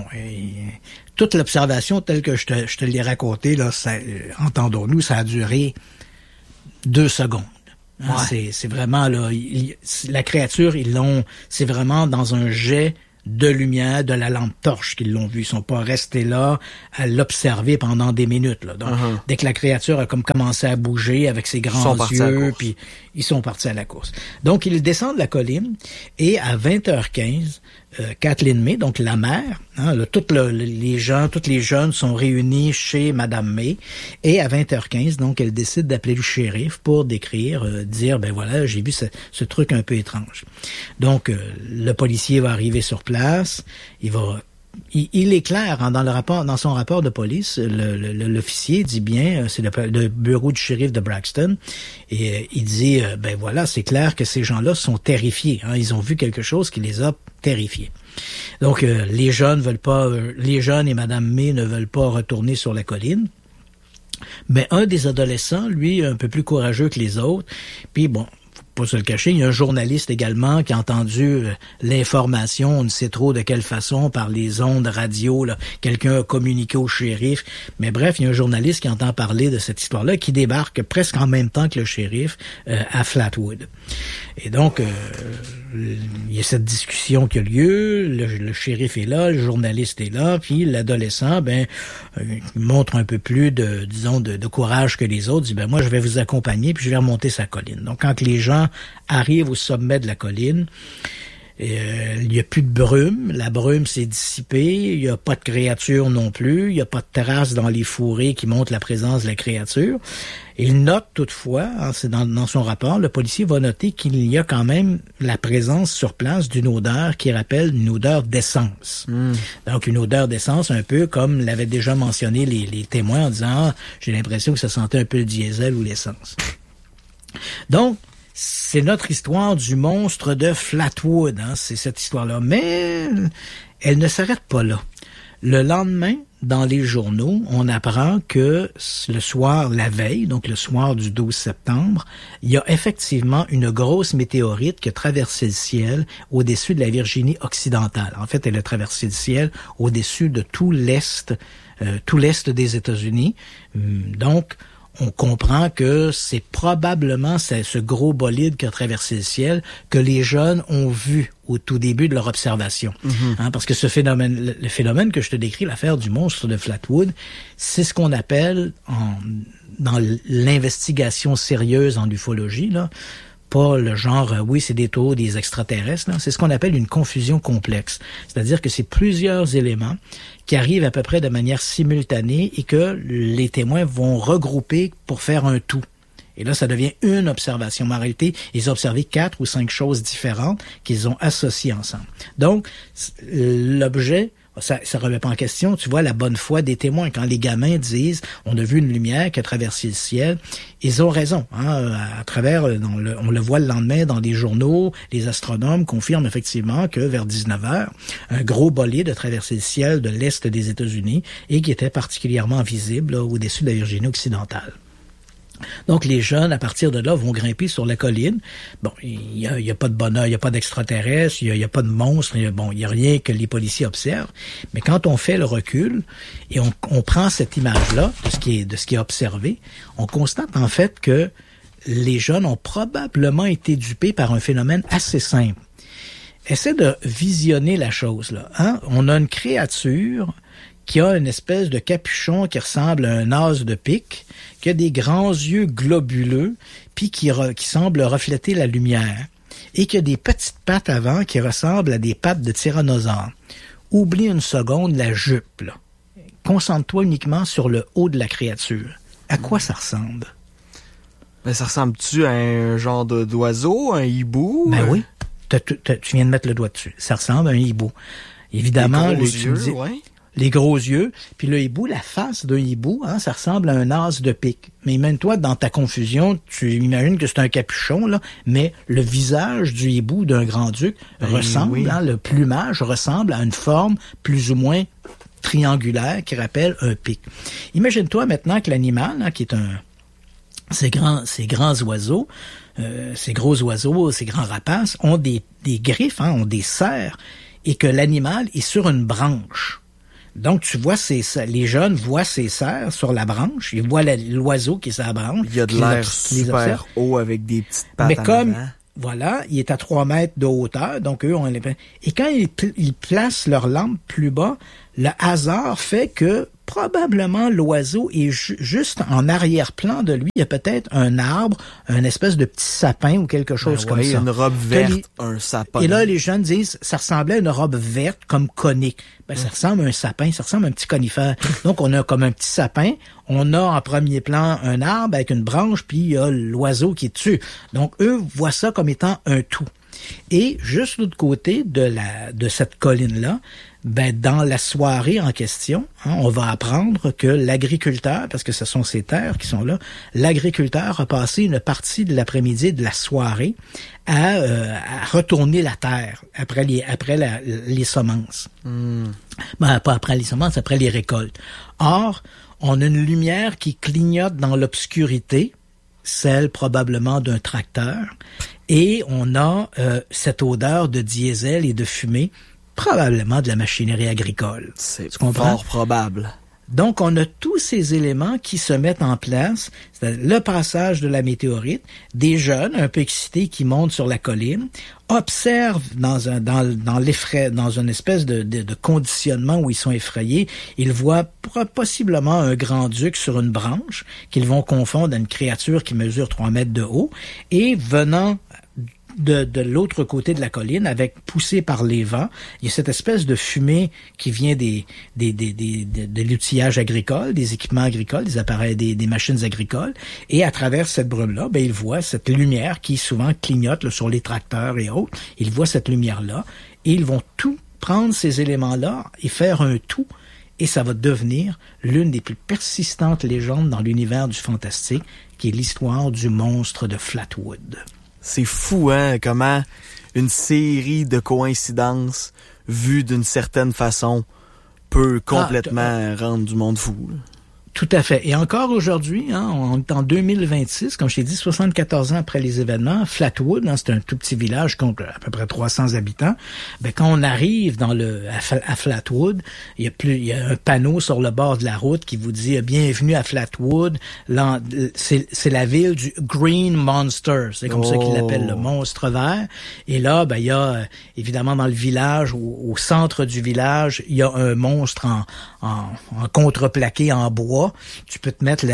toute l'observation telle que je te l'ai racontée, là, entendons-nous, ça a duré 2 secondes. Hein, ouais. C'est vraiment là, la créature, c'est vraiment dans un jet de lumière de la lampe torche qu'ils l'ont vu. Ils sont pas restés là à l'observer pendant des minutes. Là. Donc, dès que la créature a comme commencé à bouger avec ses grands yeux, puis ils sont partis à la course. Donc, ils descendent la colline et à 20h15, Kathleen May, donc la mère, hein, toutes les jeunes sont réunis chez Madame May, et à 20h15, donc elle décide d'appeler le shérif pour dire, ben voilà, j'ai vu ce truc un peu étrange. Donc le policier va arriver sur place, il est clair hein, dans son rapport de police, l'officier dit bien, c'est le bureau du shérif de Braxton, et il dit ben voilà, c'est clair que ces gens-là sont terrifiés. Hein, ils ont vu quelque chose qui les a terrifiés. Donc les jeunes et Madame May ne veulent pas retourner sur la colline. Mais un des adolescents, lui, un peu plus courageux que les autres, puis bon, pas se le cacher, il y a un journaliste également qui a entendu l'information, on ne sait trop de quelle façon, par les ondes radio, là, quelqu'un a communiqué au shérif. Mais bref, il y a un journaliste qui entend parler de cette histoire-là, qui débarque presque en même temps que le shérif à Flatwood. Et donc, il y a cette discussion qui a lieu, le shérif est là, le journaliste est là, puis l'adolescent, il montre un peu plus de courage que les autres, dit, moi, je vais vous accompagner, puis je vais remonter sa colline. Donc, quand les gens arrivent au sommet de la colline, il n'y a plus de brume, la brume s'est dissipée, il n'y a pas de créature non plus, il n'y a pas de traces dans les fourrés qui montrent la présence de la créature. Il note toutefois, hein, c'est dans son rapport, le policier va noter qu'il y a quand même la présence sur place d'une odeur qui rappelle une odeur d'essence. Donc une odeur d'essence un peu comme l'avaient déjà mentionné les témoins en disant j'ai l'impression que ça sentait un peu le diesel ou l'essence. Donc, c'est notre histoire du monstre de Flatwood, hein, c'est cette histoire-là. Mais elle ne s'arrête pas là. Le lendemain, dans les journaux, on apprend que le soir, la veille, donc le soir du 12 septembre, il y a effectivement une grosse météorite qui a traversé le ciel au-dessus de la Virginie occidentale. En fait, elle a traversé le ciel au-dessus de tout l'est des États-Unis. Donc, on comprend que c'est probablement ce gros bolide qui a traversé le ciel que les jeunes ont vu au tout début de leur observation. Hein, parce que le phénomène que je te décris, l'affaire du monstre de Flatwood, c'est ce qu'on appelle dans l'investigation sérieuse en ufologie, là, pas le genre, oui, c'est des taux des extraterrestres, là. C'est ce qu'on appelle une confusion complexe. C'est-à-dire que c'est plusieurs éléments qui arrivent à peu près de manière simultanée et que les témoins vont regrouper pour faire un tout. Et là, ça devient une observation. Mais en réalité, ils ont observé 4 ou 5 choses différentes qu'ils ont associées ensemble. Donc, l'objet, ça remet pas en question, tu vois, la bonne foi des témoins. Quand les gamins disent « on a vu une lumière qui a traversé le ciel », ils ont raison. Hein, à travers, on le voit le lendemain dans les journaux, les astronomes confirment effectivement que vers 19h, un gros bolide a traversé le ciel de l'est des États-Unis et qui était particulièrement visible là, au-dessus de la Virginie occidentale. Donc, les jeunes, à partir de là, vont grimper sur la colline. Bon, il y a pas de bonheur, il y a pas d'extraterrestres, il y a pas de monstres, il y a rien que les policiers observent. Mais quand on fait le recul et on prend cette image-là de ce qui est observé, on constate en fait que les jeunes ont probablement été dupés par un phénomène assez simple. Essaie de visionner la chose, là. Hein? On a une créature qui a une espèce de capuchon qui ressemble à un as de pique, qui a des grands yeux globuleux, puis qui semble refléter la lumière, et qui a des petites pattes avant qui ressemblent à des pattes de tyrannosaure. oublie une seconde la jupe, là. Concentre-toi uniquement sur le haut de la créature. À quoi ça ressemble? Ben, ça ressemble-tu à un genre d'oiseau, un hibou? Ben oui. Tu viens de mettre le doigt dessus. Ça ressemble à un hibou. Évidemment, les gros yeux, ouais. Les gros yeux. Puis le hibou, la face d'un hibou, hein, ça ressemble à un as de pique. Mais même toi, dans ta confusion, tu imagines que c'est un capuchon, là, mais le visage du hibou d'un grand-duc ressemble, oui. Hein, le plumage ressemble à une forme plus ou moins triangulaire qui rappelle un pic. Imagine-toi maintenant que l'animal, hein, qui est ces grands oiseaux, ces gros oiseaux, ces grands rapaces, ont des griffes, hein, ont des serres, et que l'animal est sur une branche. Donc, tu vois, les jeunes voient ses serres sur la branche, ils voient l'oiseau qui est sur la branche. Il y a de l'air super haut avec des petites pattes. Mais comme, voilà, il est à 3 mètres de hauteur, donc eux, et quand ils placent leur lampe plus bas, le hasard fait que probablement l'oiseau est juste en arrière-plan de lui. Il y a peut-être un arbre, un espèce de petit sapin ou quelque chose comme ça. Une robe verte, un sapin. Et là, les jeunes disent, ça ressemblait à une robe verte comme conique. Ben, ça ressemble à un sapin, ça ressemble à un petit conifère. Donc, on a comme un petit sapin. On a en premier plan un arbre avec une branche, puis il y a l'oiseau qui est dessus. Donc, eux voient ça comme étant un tout. Et juste de l'autre côté de cette colline-là, ben dans la soirée en question, hein, on va apprendre que l'agriculteur, parce que ce sont ces terres qui sont là, l'agriculteur a passé une partie de l'après-midi de la soirée à retourner la terre après les semences. Ben, pas après les semences, après les récoltes. Or, on a une lumière qui clignote dans l'obscurité, celle probablement d'un tracteur, et on a cette odeur de diesel et de fumée, probablement de la machinerie agricole. C'est fort probable. Donc, on a tous ces éléments qui se mettent en place. C'est-à-dire le passage de la météorite, des jeunes un peu excités qui montent sur la colline, observent dans une espèce de conditionnement où ils sont effrayés. Ils voient possiblement un grand-duc sur une branche qu'ils vont confondre à une créature qui mesure 3 mètres de haut, et venant de l'autre côté de la colline, poussé par les vents, il y a cette espèce de fumée qui vient de l'outillage agricole, des équipements agricoles, des appareils, des machines agricoles, et à travers cette brume-là, ben ils voient cette lumière qui souvent clignote là, sur les tracteurs et autres. Ils voient cette lumière-là, et ils vont tout prendre ces éléments-là et faire un tout, et ça va devenir l'une des plus persistantes légendes dans l'univers du fantastique, qui est l'histoire du monstre de Flatwood. C'est fou, hein, comment une série de coïncidences vues d'une certaine façon peut complètement rendre du monde fou. Là. Tout à fait. Et encore aujourd'hui, hein, on est en 2026, comme je t'ai dit, 74 ans après les événements, Flatwood, hein, c'est un tout petit village compte à peu près 300 habitants. Ben, quand on arrive à Flatwood, il y a un panneau sur le bord de la route qui vous dit bienvenue à Flatwood. C'est la ville du Green Monster. C'est comme ça qu'ils l'appellent, le monstre vert. Et là, ben, il y a, évidemment, dans le village, au centre du village, il y a un monstre en contreplaqué en bois. Tu peux te mettre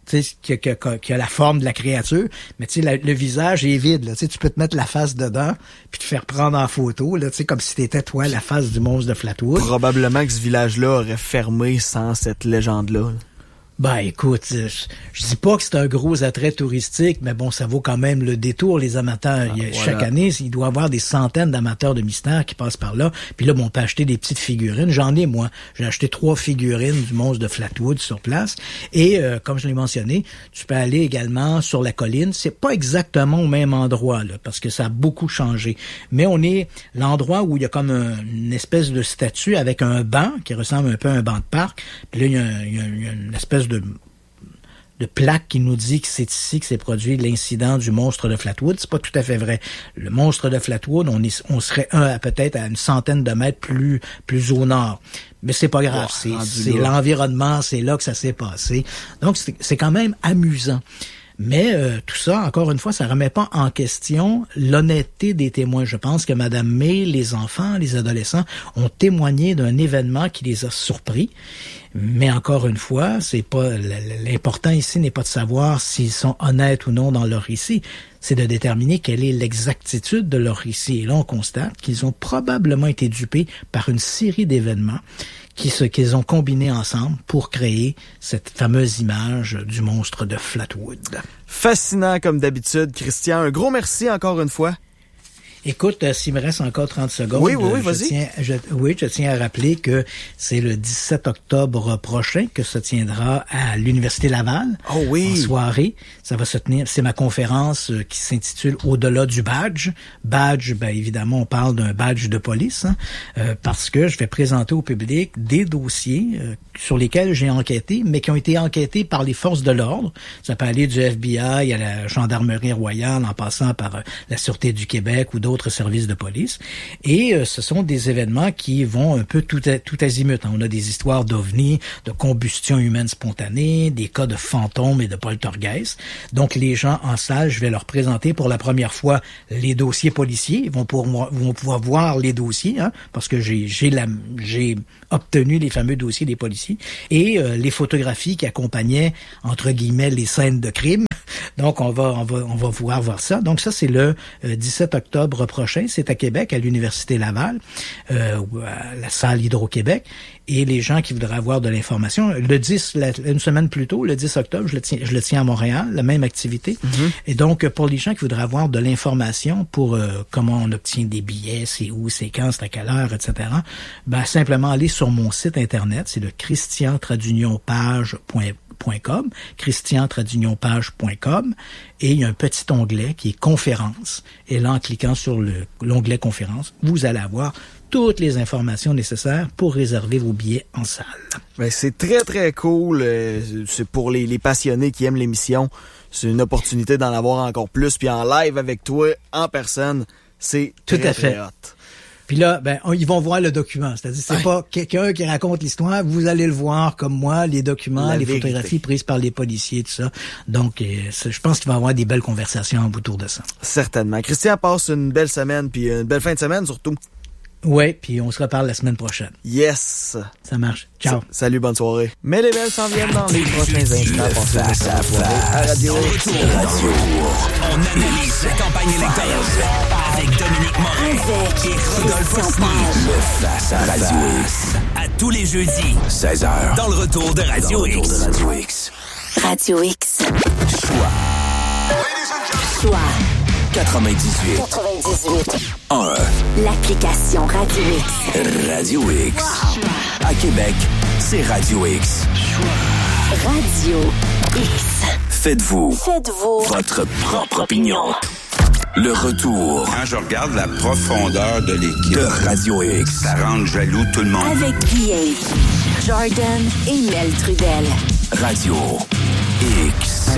qui a la forme de la créature, mais tu sais, le visage est vide, là. Tu sais, tu peux te mettre la face dedans, puis te faire prendre en photo, là, tu sais, comme si t'étais, toi, la face du monstre de Flatwood. Probablement que ce village-là aurait fermé sans cette légende-là. Ben, écoute, je dis pas que c'est un gros attrait touristique, mais bon, ça vaut quand même le détour, les amateurs. Chaque année, il doit y avoir des centaines d'amateurs de mystère qui passent par là. Puis là, on peut acheter des petites figurines. J'en ai, moi. J'ai acheté 3 figurines du monstre de Flatwood sur place. Et, comme je l'ai mentionné, tu peux aller également sur la colline. C'est pas exactement au même endroit, là, parce que ça a beaucoup changé. Mais on est l'endroit où il y a comme une espèce de statue avec un banc qui ressemble un peu à un banc de parc. Puis là, il y a une espèce de plaque qui nous dit que c'est ici que s'est produit l'incident du monstre de Flatwood. C'est pas tout à fait vrai. Le monstre de Flatwood, on serait peut-être à une centaine de mètres plus au nord. Mais c'est pas grave. C'est l'environnement, c'est là que ça s'est passé. Donc, c'est quand même amusant. Mais tout ça, encore une fois, ça remet pas en question l'honnêteté des témoins. Je pense que Madame May, les enfants, les adolescents ont témoigné d'un événement qui les a surpris. Mais encore une fois, c'est pas l'important ici n'est pas de savoir s'ils sont honnêtes ou non dans leur récit, c'est de déterminer quelle est l'exactitude de leur récit. Et là, on constate qu'ils ont probablement été dupés par une série d'événements qu'ils ont combinés ensemble pour créer cette fameuse image du monstre de Flatwood. Fascinant comme d'habitude, Christian. Un gros merci encore une fois. Écoute, s'il me reste encore 30 secondes, oui, vas-y. Je tiens à rappeler que c'est le 17 octobre prochain que se tiendra à l'Université Laval. Oh oui. En soirée. Ça va se tenir, c'est ma conférence qui s'intitule Au-delà du badge. Badge, ben évidemment, on parle d'un badge de police, parce que je vais présenter au public des dossiers sur lesquels j'ai enquêté, mais qui ont été enquêtés par les forces de l'ordre. Ça peut aller du FBI à la Gendarmerie royale, en passant par la Sûreté du Québec ou d'autres services de police. Et ce sont des événements qui vont un peu tout azimut. On a des histoires d'ovnis, de combustion humaine spontanée, des cas de fantômes et de poltergeist. Donc, les gens en salle, je vais leur présenter pour la première fois les dossiers policiers. Ils vont pouvoir voir les dossiers, parce que j'ai obtenu les fameux dossiers des policiers et les photographies qui accompagnaient, entre guillemets, les scènes de crime. Donc, on va pouvoir voir ça. Donc, ça, c'est le 17 octobre prochain. C'est à Québec, à l'Université Laval, ou à la salle Hydro-Québec. Et les gens qui voudraient avoir de l'information, une semaine plus tôt, le 10 octobre, je le tiens à Montréal, la même activité. Mm-hmm. Et donc, pour les gens qui voudraient avoir de l'information pour comment on obtient des billets, c'est où, c'est quand, c'est à quelle heure, etc., ben, simplement aller sur mon site Internet, c'est le christian-page.com, christian-page.com, et il y a un petit onglet qui est conférences. Et là, en cliquant sur l'onglet conférences, vous allez avoir toutes les informations nécessaires pour réserver vos billets en salle. Ben, c'est très, très cool. C'est pour les passionnés qui aiment l'émission. C'est une opportunité d'en avoir encore plus. Puis en live avec toi, en personne, c'est tout très, à fait. Très hot. Puis là, ben, ils vont voir le document. C'est-à-dire, c'est pas quelqu'un qui raconte l'histoire. Vous allez le voir comme moi, les documents, les photographies prises par les policiers, tout ça. Donc, je pense qu'il va y avoir des belles conversations autour de ça. Certainement. Christian, passe une belle semaine, puis une belle fin de semaine surtout. Oui, puis on se reparle la semaine prochaine. Yes! Ça marche. Ciao. Salut, bonne soirée. Mais les belles s'en viennent dans les prochains instants. À Radio. On analyse la campagne électorale avec Dominique Morin et Rodolphe Osni. Le Face à Radio X. À tous les jeudis, 16h, dans le retour de Radio X. Radio X. Choix. 98. 1. L'application Radio X. Radio X. À Québec, c'est Radio X. Radio X. Faites-vous votre propre opinion. Le retour. Quand je regarde la profondeur de l'équipe de Radio X, ça rend jaloux tout le monde. Avec Guillaume, Jordan et Mel Trudel. Radio X.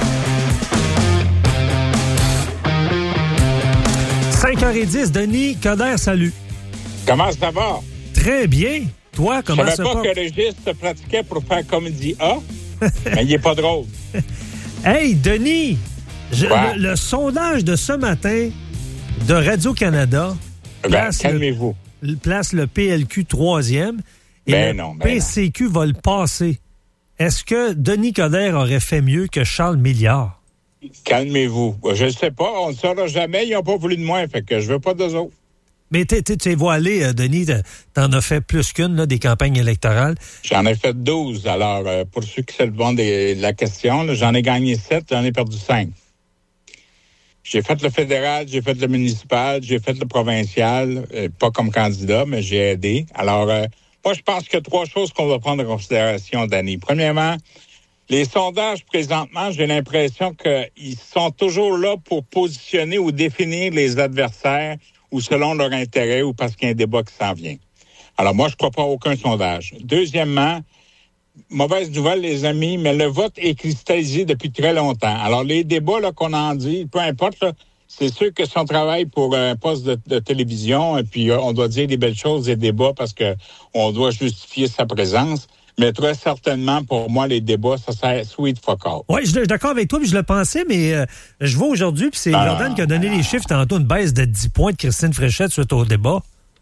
5h10, Denis Coderre, salut. Comment ça va? Très bien. Toi, comment ça va? Je savais pas que Régis se pratiquait pour faire Comédie A, mais il est pas drôle. Hey, Denis, le sondage de ce matin de Radio-Canada calmez-vous. Place le PLQ 3e et le PCQ va le passer. Est-ce que Denis Coderre aurait fait mieux que Charles Milliard? Calmez-vous. Je ne sais pas, on ne saura jamais. Ils n'ont pas voulu de moi, fait que je veux pas d'eux autres. Mais tu les vois aller, Denis, t'en as fait plus qu'une, là, des campagnes électorales. J'en ai fait 12. Alors, pour ceux qui se le demandent de la question, là, j'en ai gagné 7, j'en ai perdu 5. J'ai fait le fédéral, j'ai fait le municipal, j'ai fait le provincial, pas comme candidat, mais j'ai aidé. Alors, moi, je pense qu'il y a 3 choses qu'on va prendre en considération, Danny. Premièrement, les sondages, présentement, j'ai l'impression qu'ils sont toujours là pour positionner ou définir les adversaires ou selon leur intérêt ou parce qu'il y a un débat qui s'en vient. Alors, moi, je ne crois pas à aucun sondage. Deuxièmement, mauvaise nouvelle, les amis, mais le vote est cristallisé depuis très longtemps. Alors, les débats là, qu'on en dit, peu importe, là, c'est sûr que si on travaille pour un poste de télévision, et puis on doit dire des belles choses, des débats, parce qu'on doit justifier sa présence. Mais très certainement, pour moi, les débats, ça sert sweet fuck all. Oui, je suis d'accord avec toi, puis je le pensais, mais je vois aujourd'hui, puis c'est Jordan qui a donné les chiffres tantôt, une baisse de 10 points de Christine Fréchette suite au débat.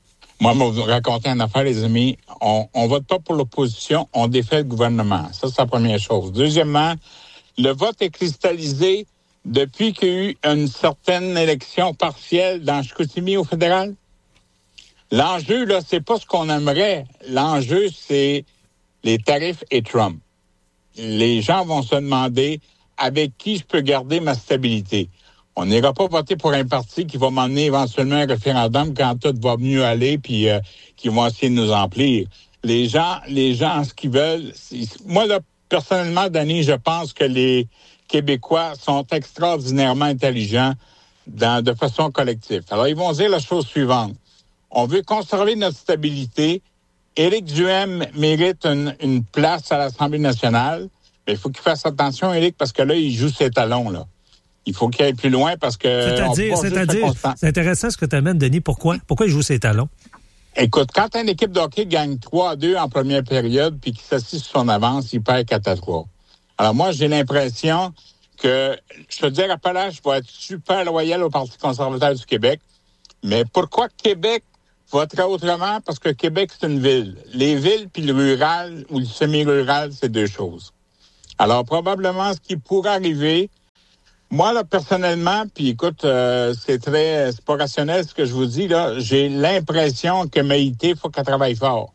Moi, je vais vous raconter une affaire, les amis. On vote pas pour l'opposition, on défait le gouvernement. Ça, c'est la première chose. Deuxièmement, le vote est cristallisé depuis qu'il y a eu une certaine élection partielle dans Chicoutimi au fédéral. L'enjeu, là, c'est pas ce qu'on aimerait. L'enjeu, c'est les tarifs et Trump. Les gens vont se demander avec qui je peux garder ma stabilité. On n'ira pas voter pour un parti qui va m'emmener éventuellement un référendum quand tout va mieux aller puis qui vont essayer de nous emplir. Les gens, ce qu'ils veulent... Moi, là, personnellement, Danny, je pense que les Québécois sont extraordinairement intelligents de façon collective. Alors, ils vont dire la chose suivante. On veut conserver notre stabilité. Éric Duhaime mérite une place à l'Assemblée nationale. Mais il faut qu'il fasse attention, Éric, parce que là, il joue ses talons, là. Il faut qu'il aille plus loin parce que... C'est-à-dire, c'est intéressant ce que tu amènes, Denis. Pourquoi il joue ses talons? Écoute, quand une équipe de hockey gagne 3-2 en première période puis qu'il s'assied sur son avance, il perd 4-3. Alors moi, j'ai l'impression que, je te dis, Appalaches va être super loyal au Parti conservateur du Québec. Mais pourquoi Québec voterait autrement? Parce que Québec, c'est une ville. Les villes puis le rural ou le semi-rural, c'est deux choses. Alors, probablement, ce qui pourrait arriver, moi, là, personnellement, puis écoute, c'est pas rationnel ce que je vous dis, là, j'ai l'impression que Maïté, il faut qu'elle travaille fort.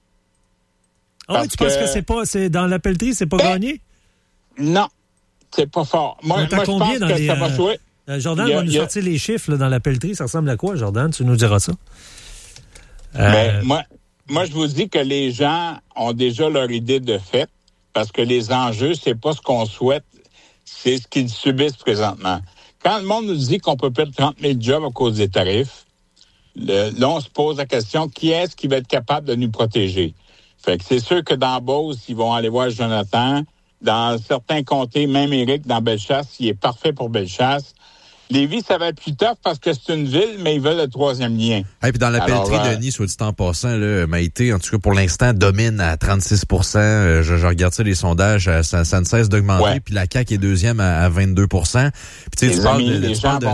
Ah oui, tu penses que c'est dans la pelleterie, c'est pas gagné? Non, c'est pas fort. Moi, je pense que ça va jouer. Jordan va nous sortir les chiffres là, dans la pelleterie. Ça ressemble à quoi, Jordan? Tu nous diras ça. Mais moi, je vous dis que les gens ont déjà leur idée de fait parce que les enjeux, c'est pas ce qu'on souhaite, c'est ce qu'ils subissent présentement. Quand le monde nous dit qu'on peut perdre 30 000 jobs à cause des tarifs, là, on se pose la question, qui est-ce qui va être capable de nous protéger? Fait que c'est sûr que dans Beauce, ils vont aller voir Jonathan. Dans certains comtés, même Éric, dans Bellechasse, il est parfait pour Bellechasse. Lévis, ça va être plus tough parce que c'est une ville, mais ils veulent le troisième lien. Et puis dans la pelleterie, Denis, soit dit en passant, là, Maïté, en tout cas pour l'instant, domine à 36 %. Je regarde ça, les sondages, ça ne cesse d'augmenter. Ouais. Puis la CAQ est deuxième à 22 Puis tu sais, tu parles de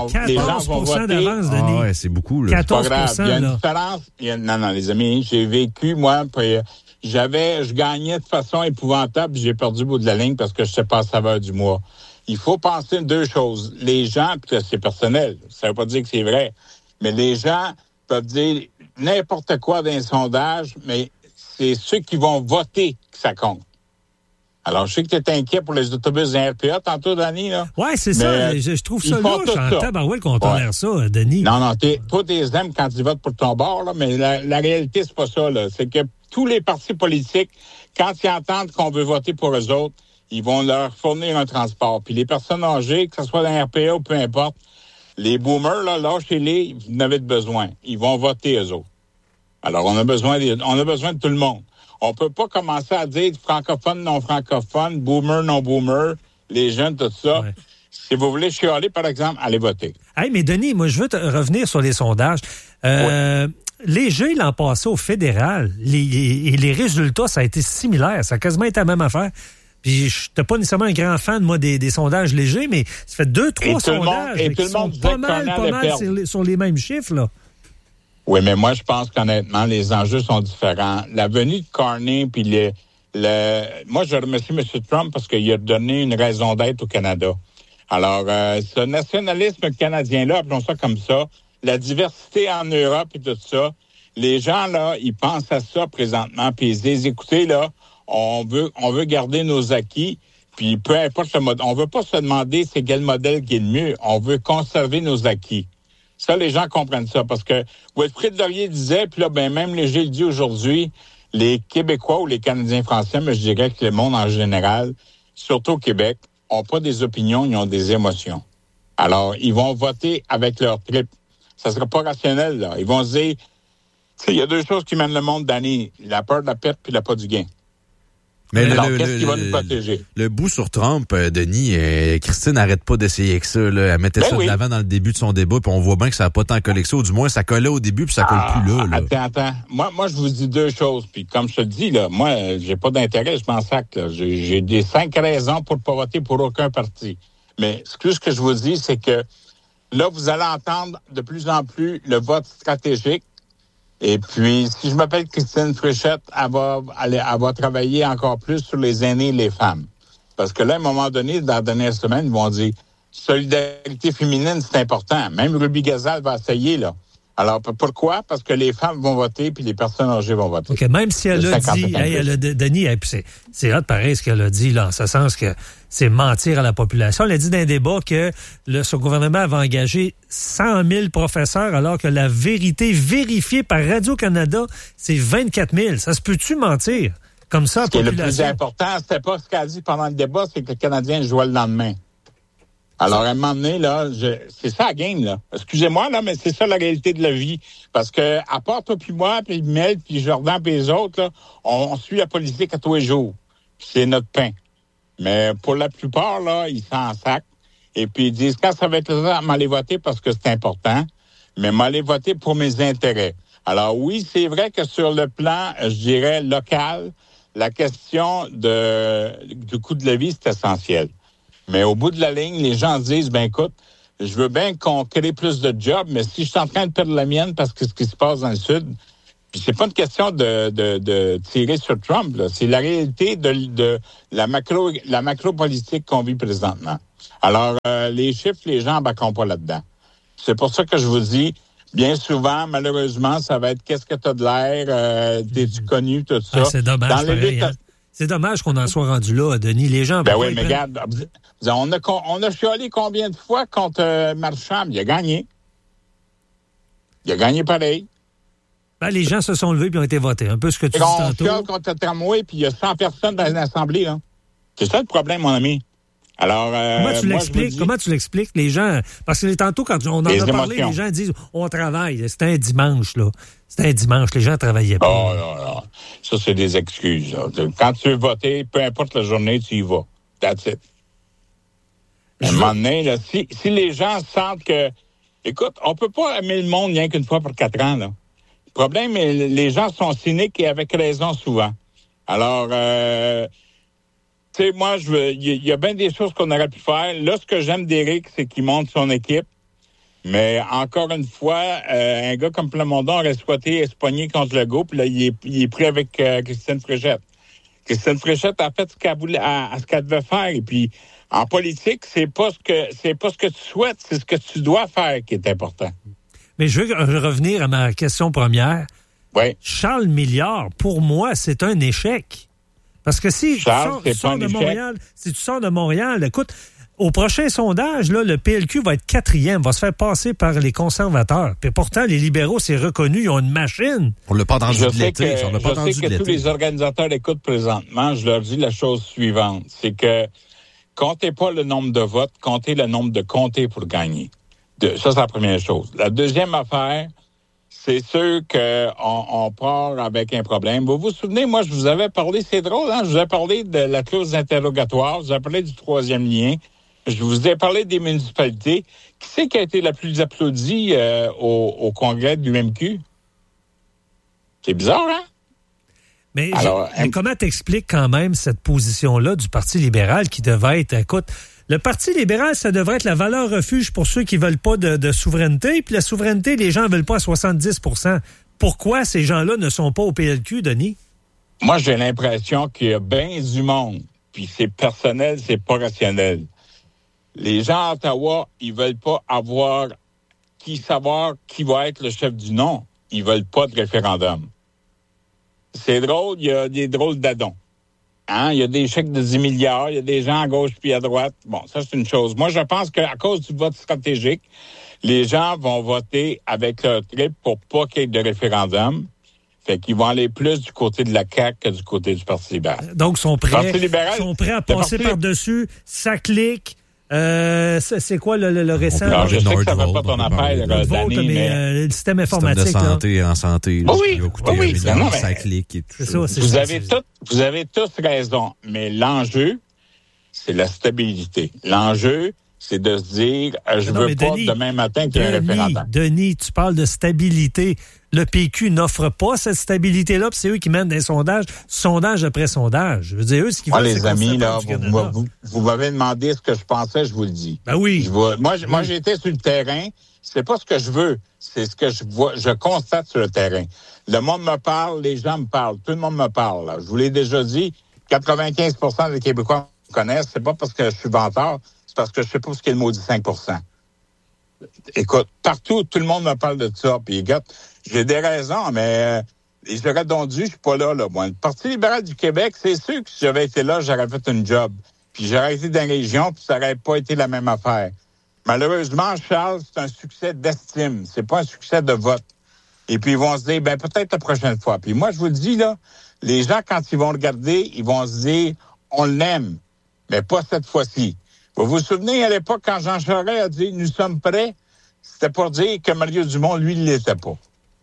14 d'avance, Denis. Ah ouais, c'est beaucoup. Là. 14 il y a une différence. Non, les amis, j'ai vécu, moi, puis je gagnais de façon épouvantable, j'ai perdu le bout de la ligne parce que je sais pas à saveur du mois. Il faut penser deux choses. Les gens, puis c'est personnel, ça veut pas dire que c'est vrai, mais les gens peuvent dire n'importe quoi d'un sondage, mais c'est ceux qui vont voter que ça compte. Alors, je sais que tu es inquiet pour les autobus d'un RPA tantôt, Denis, là. Ouais, c'est ça. Je trouve ça louche en tabarouette qu'on tolère ça, Denis. Non, toi, t'es aimes quand tu votes pour ton bord, là, mais la réalité, c'est pas ça, là. C'est que tous les partis politiques, quand ils entendent qu'on veut voter pour eux autres, ils vont leur fournir un transport. Puis les personnes âgées, que ce soit dans RPA ou peu importe, les boomers, là, lâchez-les, vous en avez besoin. Ils vont voter, eux autres. Alors, on a besoin de tout le monde. On peut pas commencer à dire francophone, non francophone, boomer, non boomer, les jeunes, tout ça. Ouais. Si vous voulez chialer, par exemple, allez voter. Hey, mais Denis, moi, je veux revenir sur les sondages. Léger l'an passé au fédéral, les résultats, ça a été similaire. Ça a quasiment été la même affaire. Puis je n'étais pas nécessairement un grand fan, moi, des sondages légers, mais ça fait 2-3 sondages qui sont pas mal sur les mêmes chiffres, là. Oui, mais moi, je pense qu'honnêtement, les enjeux sont différents. La venue de Carney, puis moi, je remercie M. Trump parce qu'il a donné une raison d'être au Canada. Alors, ce nationalisme canadien-là, appelons ça comme ça, la diversité en Europe et tout ça, les gens, là, ils pensent à ça présentement, puis ils disent, écoutez, là, on veut garder nos acquis, puis peu importe le mode. On veut pas se demander c'est quel modèle qui est le mieux. On veut conserver nos acquis. Ça, les gens comprennent ça, parce que Wilfrid Laurier disait, puis là, même Léger le dit aujourd'hui, les Québécois ou les Canadiens français, mais je dirais que le monde en général, surtout au Québec, ont pas des opinions, ils ont des émotions. Alors, ils vont voter avec leur trip. Ça sera pas rationnel, là. Ils vont se dire, tu sais, il y a deux choses qui mènent le monde d'année, la peur de la perte puis la peur du gain. Mais alors, qu'est-ce qui va nous protéger? Le bout sur Trump, Denis, Christine n'arrête pas d'essayer avec ça. Là. Elle mettait ça de l'avant dans le début de son débat, puis on voit bien que ça n'a pas tant collé que ça, ou du moins ça collait au début, puis ça colle plus là. Attends. Moi, je vous dis deux choses, puis comme je te dis, là, moi, j'ai pas d'intérêt, je m'en sac. Là. J'ai des 5 raisons pour ne pas voter pour aucun parti. Mais ce que je vous dis, c'est que là, vous allez entendre de plus en plus le vote stratégique. Et puis, si je m'appelle Christine Fréchette, elle va travailler encore plus sur les aînés et les femmes. Parce que là, à un moment donné, dans la dernière semaine, ils vont dire solidarité féminine, c'est important. Même Ruby Gazal va essayer, là. Alors, pourquoi? Parce que les femmes vont voter puis les personnes âgées vont voter. OK, même si elle a dit, Denis, c'est hot pareil ce qu'elle a dit, là, en ce sens que c'est mentir à la population. Elle a dit dans un débat que son gouvernement avait engagé 100 000 professeurs alors que la vérité vérifiée par Radio-Canada, c'est 24 000. Ça se peut-tu mentir comme ça à la population? Le plus important, c'était pas ce qu'elle a dit pendant le débat, c'est que le Canadien jouait le lendemain. Alors, à un moment donné, là, c'est ça la game, là. Excusez-moi, là, mais c'est ça la réalité de la vie. Parce que, à part toi puis moi, puis Mel, puis Jordan, puis les autres, là, on suit la politique à tous les jours. C'est notre pain. Mais pour la plupart, là, ils s'en sacent. Et puis, ils disent, quand ça va être là, m'aller voter parce que c'est important, mais m'aller voter pour mes intérêts. Alors, oui, c'est vrai que sur le plan, je dirais, local, la question du coût de la vie, c'est essentiel. Mais au bout de la ligne, les gens disent, écoute, je veux bien qu'on crée plus de jobs, mais si je suis en train de perdre la mienne parce que ce qui se passe dans le Sud, puis c'est pas une question de tirer sur Trump, là. C'est la réalité de la macro-politique qu'on vit présentement. Alors, les chiffres, les gens n'embarqueront pas là-dedans. C'est pour ça que je vous dis, bien souvent, malheureusement, ça va être qu'est-ce que t'as de l'air, t'es-tu connu, tout ça. C'est dommage, pareil, hein? C'est dommage qu'on en soit rendu là, Denis. Les gens... oui, mais regarde, on a chialé combien de fois contre Marchand? Il a gagné. Il a gagné pareil. Les gens se sont levés et ont été votés. Un peu ce que tu dis tantôt. On chiale contre le tramway puis il y a 100 personnes dans l'Assemblée, là. C'est ça le problème, mon ami. Alors, Comment tu l'expliques, les gens? Parce que tantôt, quand on en a parlé, les gens disent on travaille. C'était un dimanche, là. C'était un dimanche. Les gens travaillaient pas. Oh, non. Ça, c'est des excuses, là. Quand tu veux voter, peu importe la journée, tu y vas. That's it. À un moment donné, là, si les gens sentent que... Écoute, on peut pas aimer le monde rien qu'une fois pour 4 ans, là. Le problème, les gens sont cyniques et avec raison souvent. Alors, tu sais, moi, il y a bien des choses qu'on aurait pu faire. Là, ce que j'aime d'Éric, c'est qu'il monte son équipe. Mais encore une fois, un gars comme Plamondon aurait souhaité se pogner contre le groupe. Là, il est pris avec Christine Fréchette. Christine Fréchette a fait ce qu'elle devait faire. Et puis, en politique, c'est pas ce que tu souhaites, c'est ce que tu dois faire qui est important. Mais je veux revenir à ma question première. Oui. Charles Milliard, pour moi, c'est un échec. Parce que si tu sors de Montréal, écoute, au prochain sondage, là, le PLQ va être 4e, va se faire passer par les conservateurs. Puis pourtant, les libéraux, c'est reconnu, ils ont une machine. On l'a pas entendu de l'été. Je sais que tous les organisateurs écoutent présentement, je leur dis la chose suivante, c'est que comptez pas le nombre de votes, comptez le nombre de comtés pour gagner. Ça, c'est la première chose. La deuxième affaire, c'est sûr qu'on part avec un problème. Vous vous souvenez, moi, je vous avais parlé, c'est drôle, hein? Je vous ai parlé de la clause d'interrogatoire, je vous ai parlé du 3e lien, je vous ai parlé des municipalités. Qui c'est qui a été la plus applaudie au congrès du MQ? C'est bizarre, hein? Mais comment t'expliques quand même cette position-là du Parti libéral qui devait être, écoute, le Parti libéral, ça devrait être la valeur refuge pour ceux qui veulent pas de souveraineté, puis la souveraineté, les gens veulent pas à 70%. Pourquoi ces gens-là ne sont pas au PLQ, Denis? Moi, j'ai l'impression qu'il y a bien du monde, puis c'est personnel, c'est pas rationnel. Les gens à Ottawa, ils veulent pas savoir qui va être le chef du non. Ils veulent pas de référendum. C'est drôle, il y a des drôles d'adons. Hein? Il y a des chèques de 10 milliards, il y a des gens à gauche puis à droite. Bon, ça, c'est une chose. Moi, je pense qu'à cause du vote stratégique, les gens vont voter avec leur trip pour pas qu'il y ait de référendum. Fait qu'ils vont aller plus du côté de la CAQ que du côté du Parti libéral. Donc, ils sont prêts à passer par-dessus, ça clique. C'est quoi le récent? Alors, je sais que ça ne va pas ton affaire, Danny, mais le système informatique. Système de santé, là. En santé. Là, oui. Ça clique et tout ça. Vous avez tous raison, mais l'enjeu, c'est la stabilité. L'enjeu, c'est de se dire, je veux pas Denis, demain matin qu'il y ait un référendum. Denis, tu parles de stabilité. Le PQ n'offre pas cette stabilité-là, puis c'est eux qui mènent des sondages, sondage après sondage. Je veux dire, eux, ce qu'ils veulent, les c'est amis, là, vous m'avez demandé ce que je pensais, je vous le dis. Ben oui. Moi, j'ai été sur le terrain. C'est pas ce que je veux, c'est ce que je vois, je constate sur le terrain. Le monde me parle, les gens me parlent, tout le monde me parle. Là. Je vous l'ai déjà dit, 95% des Québécois me connaissent. C'est pas parce que je suis vanteur, c'est parce que je sais pas ce qu'est le maudit 5%. Écoute, partout, tout le monde me parle de ça. Puis, regarde, j'ai des raisons, mais j'aurais donc dû, je suis pas là, moi. Le Parti libéral du Québec, c'est sûr que si j'avais été là, j'aurais fait une job. Puis j'aurais été dans la région, puis ça aurait pas été la même affaire. Malheureusement, Charles, c'est un succès d'estime. C'est pas un succès de vote. Et puis, ils vont se dire, peut-être la prochaine fois. Puis moi, je vous le dis, là, les gens, quand ils vont regarder, ils vont se dire, on l'aime, mais pas cette fois-ci. Vous vous souvenez, à l'époque, quand Jean Charest a dit « Nous sommes prêts », c'était pour dire que Mario Dumont, lui, ne l'était pas.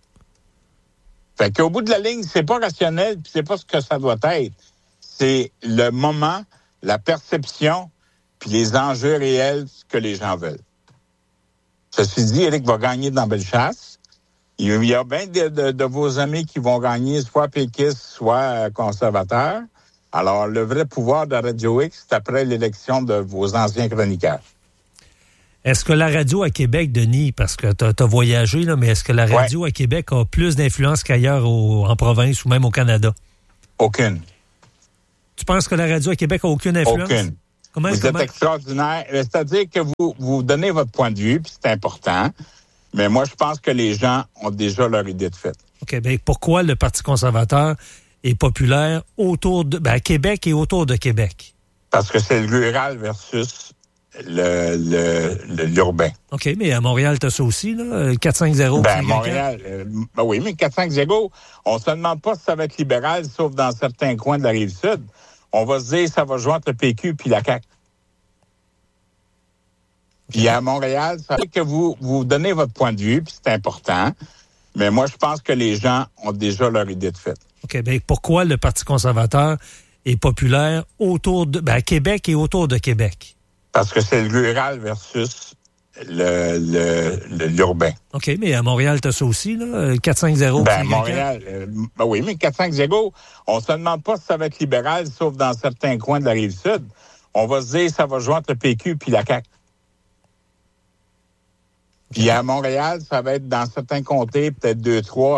Fait qu'au bout de la ligne, c'est pas rationnel, puis c'est pas ce que ça doit être. C'est le moment, la perception, puis les enjeux réels que les gens veulent. Ceci dit, Éric va gagner dans Bellechasse. Il y a bien de vos amis qui vont gagner, soit péquistes, soit conservateurs. Alors, le vrai pouvoir de Radio X, c'est après l'élection de vos anciens chroniqueurs. Est-ce que la radio à Québec, Denis, parce que tu as voyagé, là, mais est-ce que la radio à Québec a plus d'influence qu'ailleurs en province ou même au Canada? Aucune. Tu penses que la radio à Québec a aucune influence? Aucune. Vous êtes extraordinaire. C'est-à-dire que vous donnez votre point de vue, puis c'est important. Mais moi, je pense que les gens ont déjà leur idée de fait. OK. Bien, pourquoi le Parti conservateur est populaire à Québec et autour de Québec? Parce que c'est le rural versus l'urbain. OK, mais à Montréal, t'as ça aussi, là, 450. À Montréal, oui, mais 450, on se demande pas si ça va être libéral, sauf dans certains coins de la Rive-Sud. On va se dire ça va jouer entre le PQ puis la CAQ. Puis à Montréal, ça veut dire que vous donnez votre point de vue, puis c'est important. Mais moi, je pense que les gens ont déjà leur idée de fait. OK, bien, pourquoi le Parti conservateur est populaire à Québec et autour de Québec? Parce que c'est le rural versus l'urbain. OK, mais à Montréal, t'as ça aussi, là, 450. À Montréal, oui, mais 450, on se demande pas si ça va être libéral, sauf dans certains coins de la Rive-Sud. On va se dire ça va jouer entre le PQ puis la CAQ. Puis à Montréal, ça va être dans certains comtés, peut-être 2-3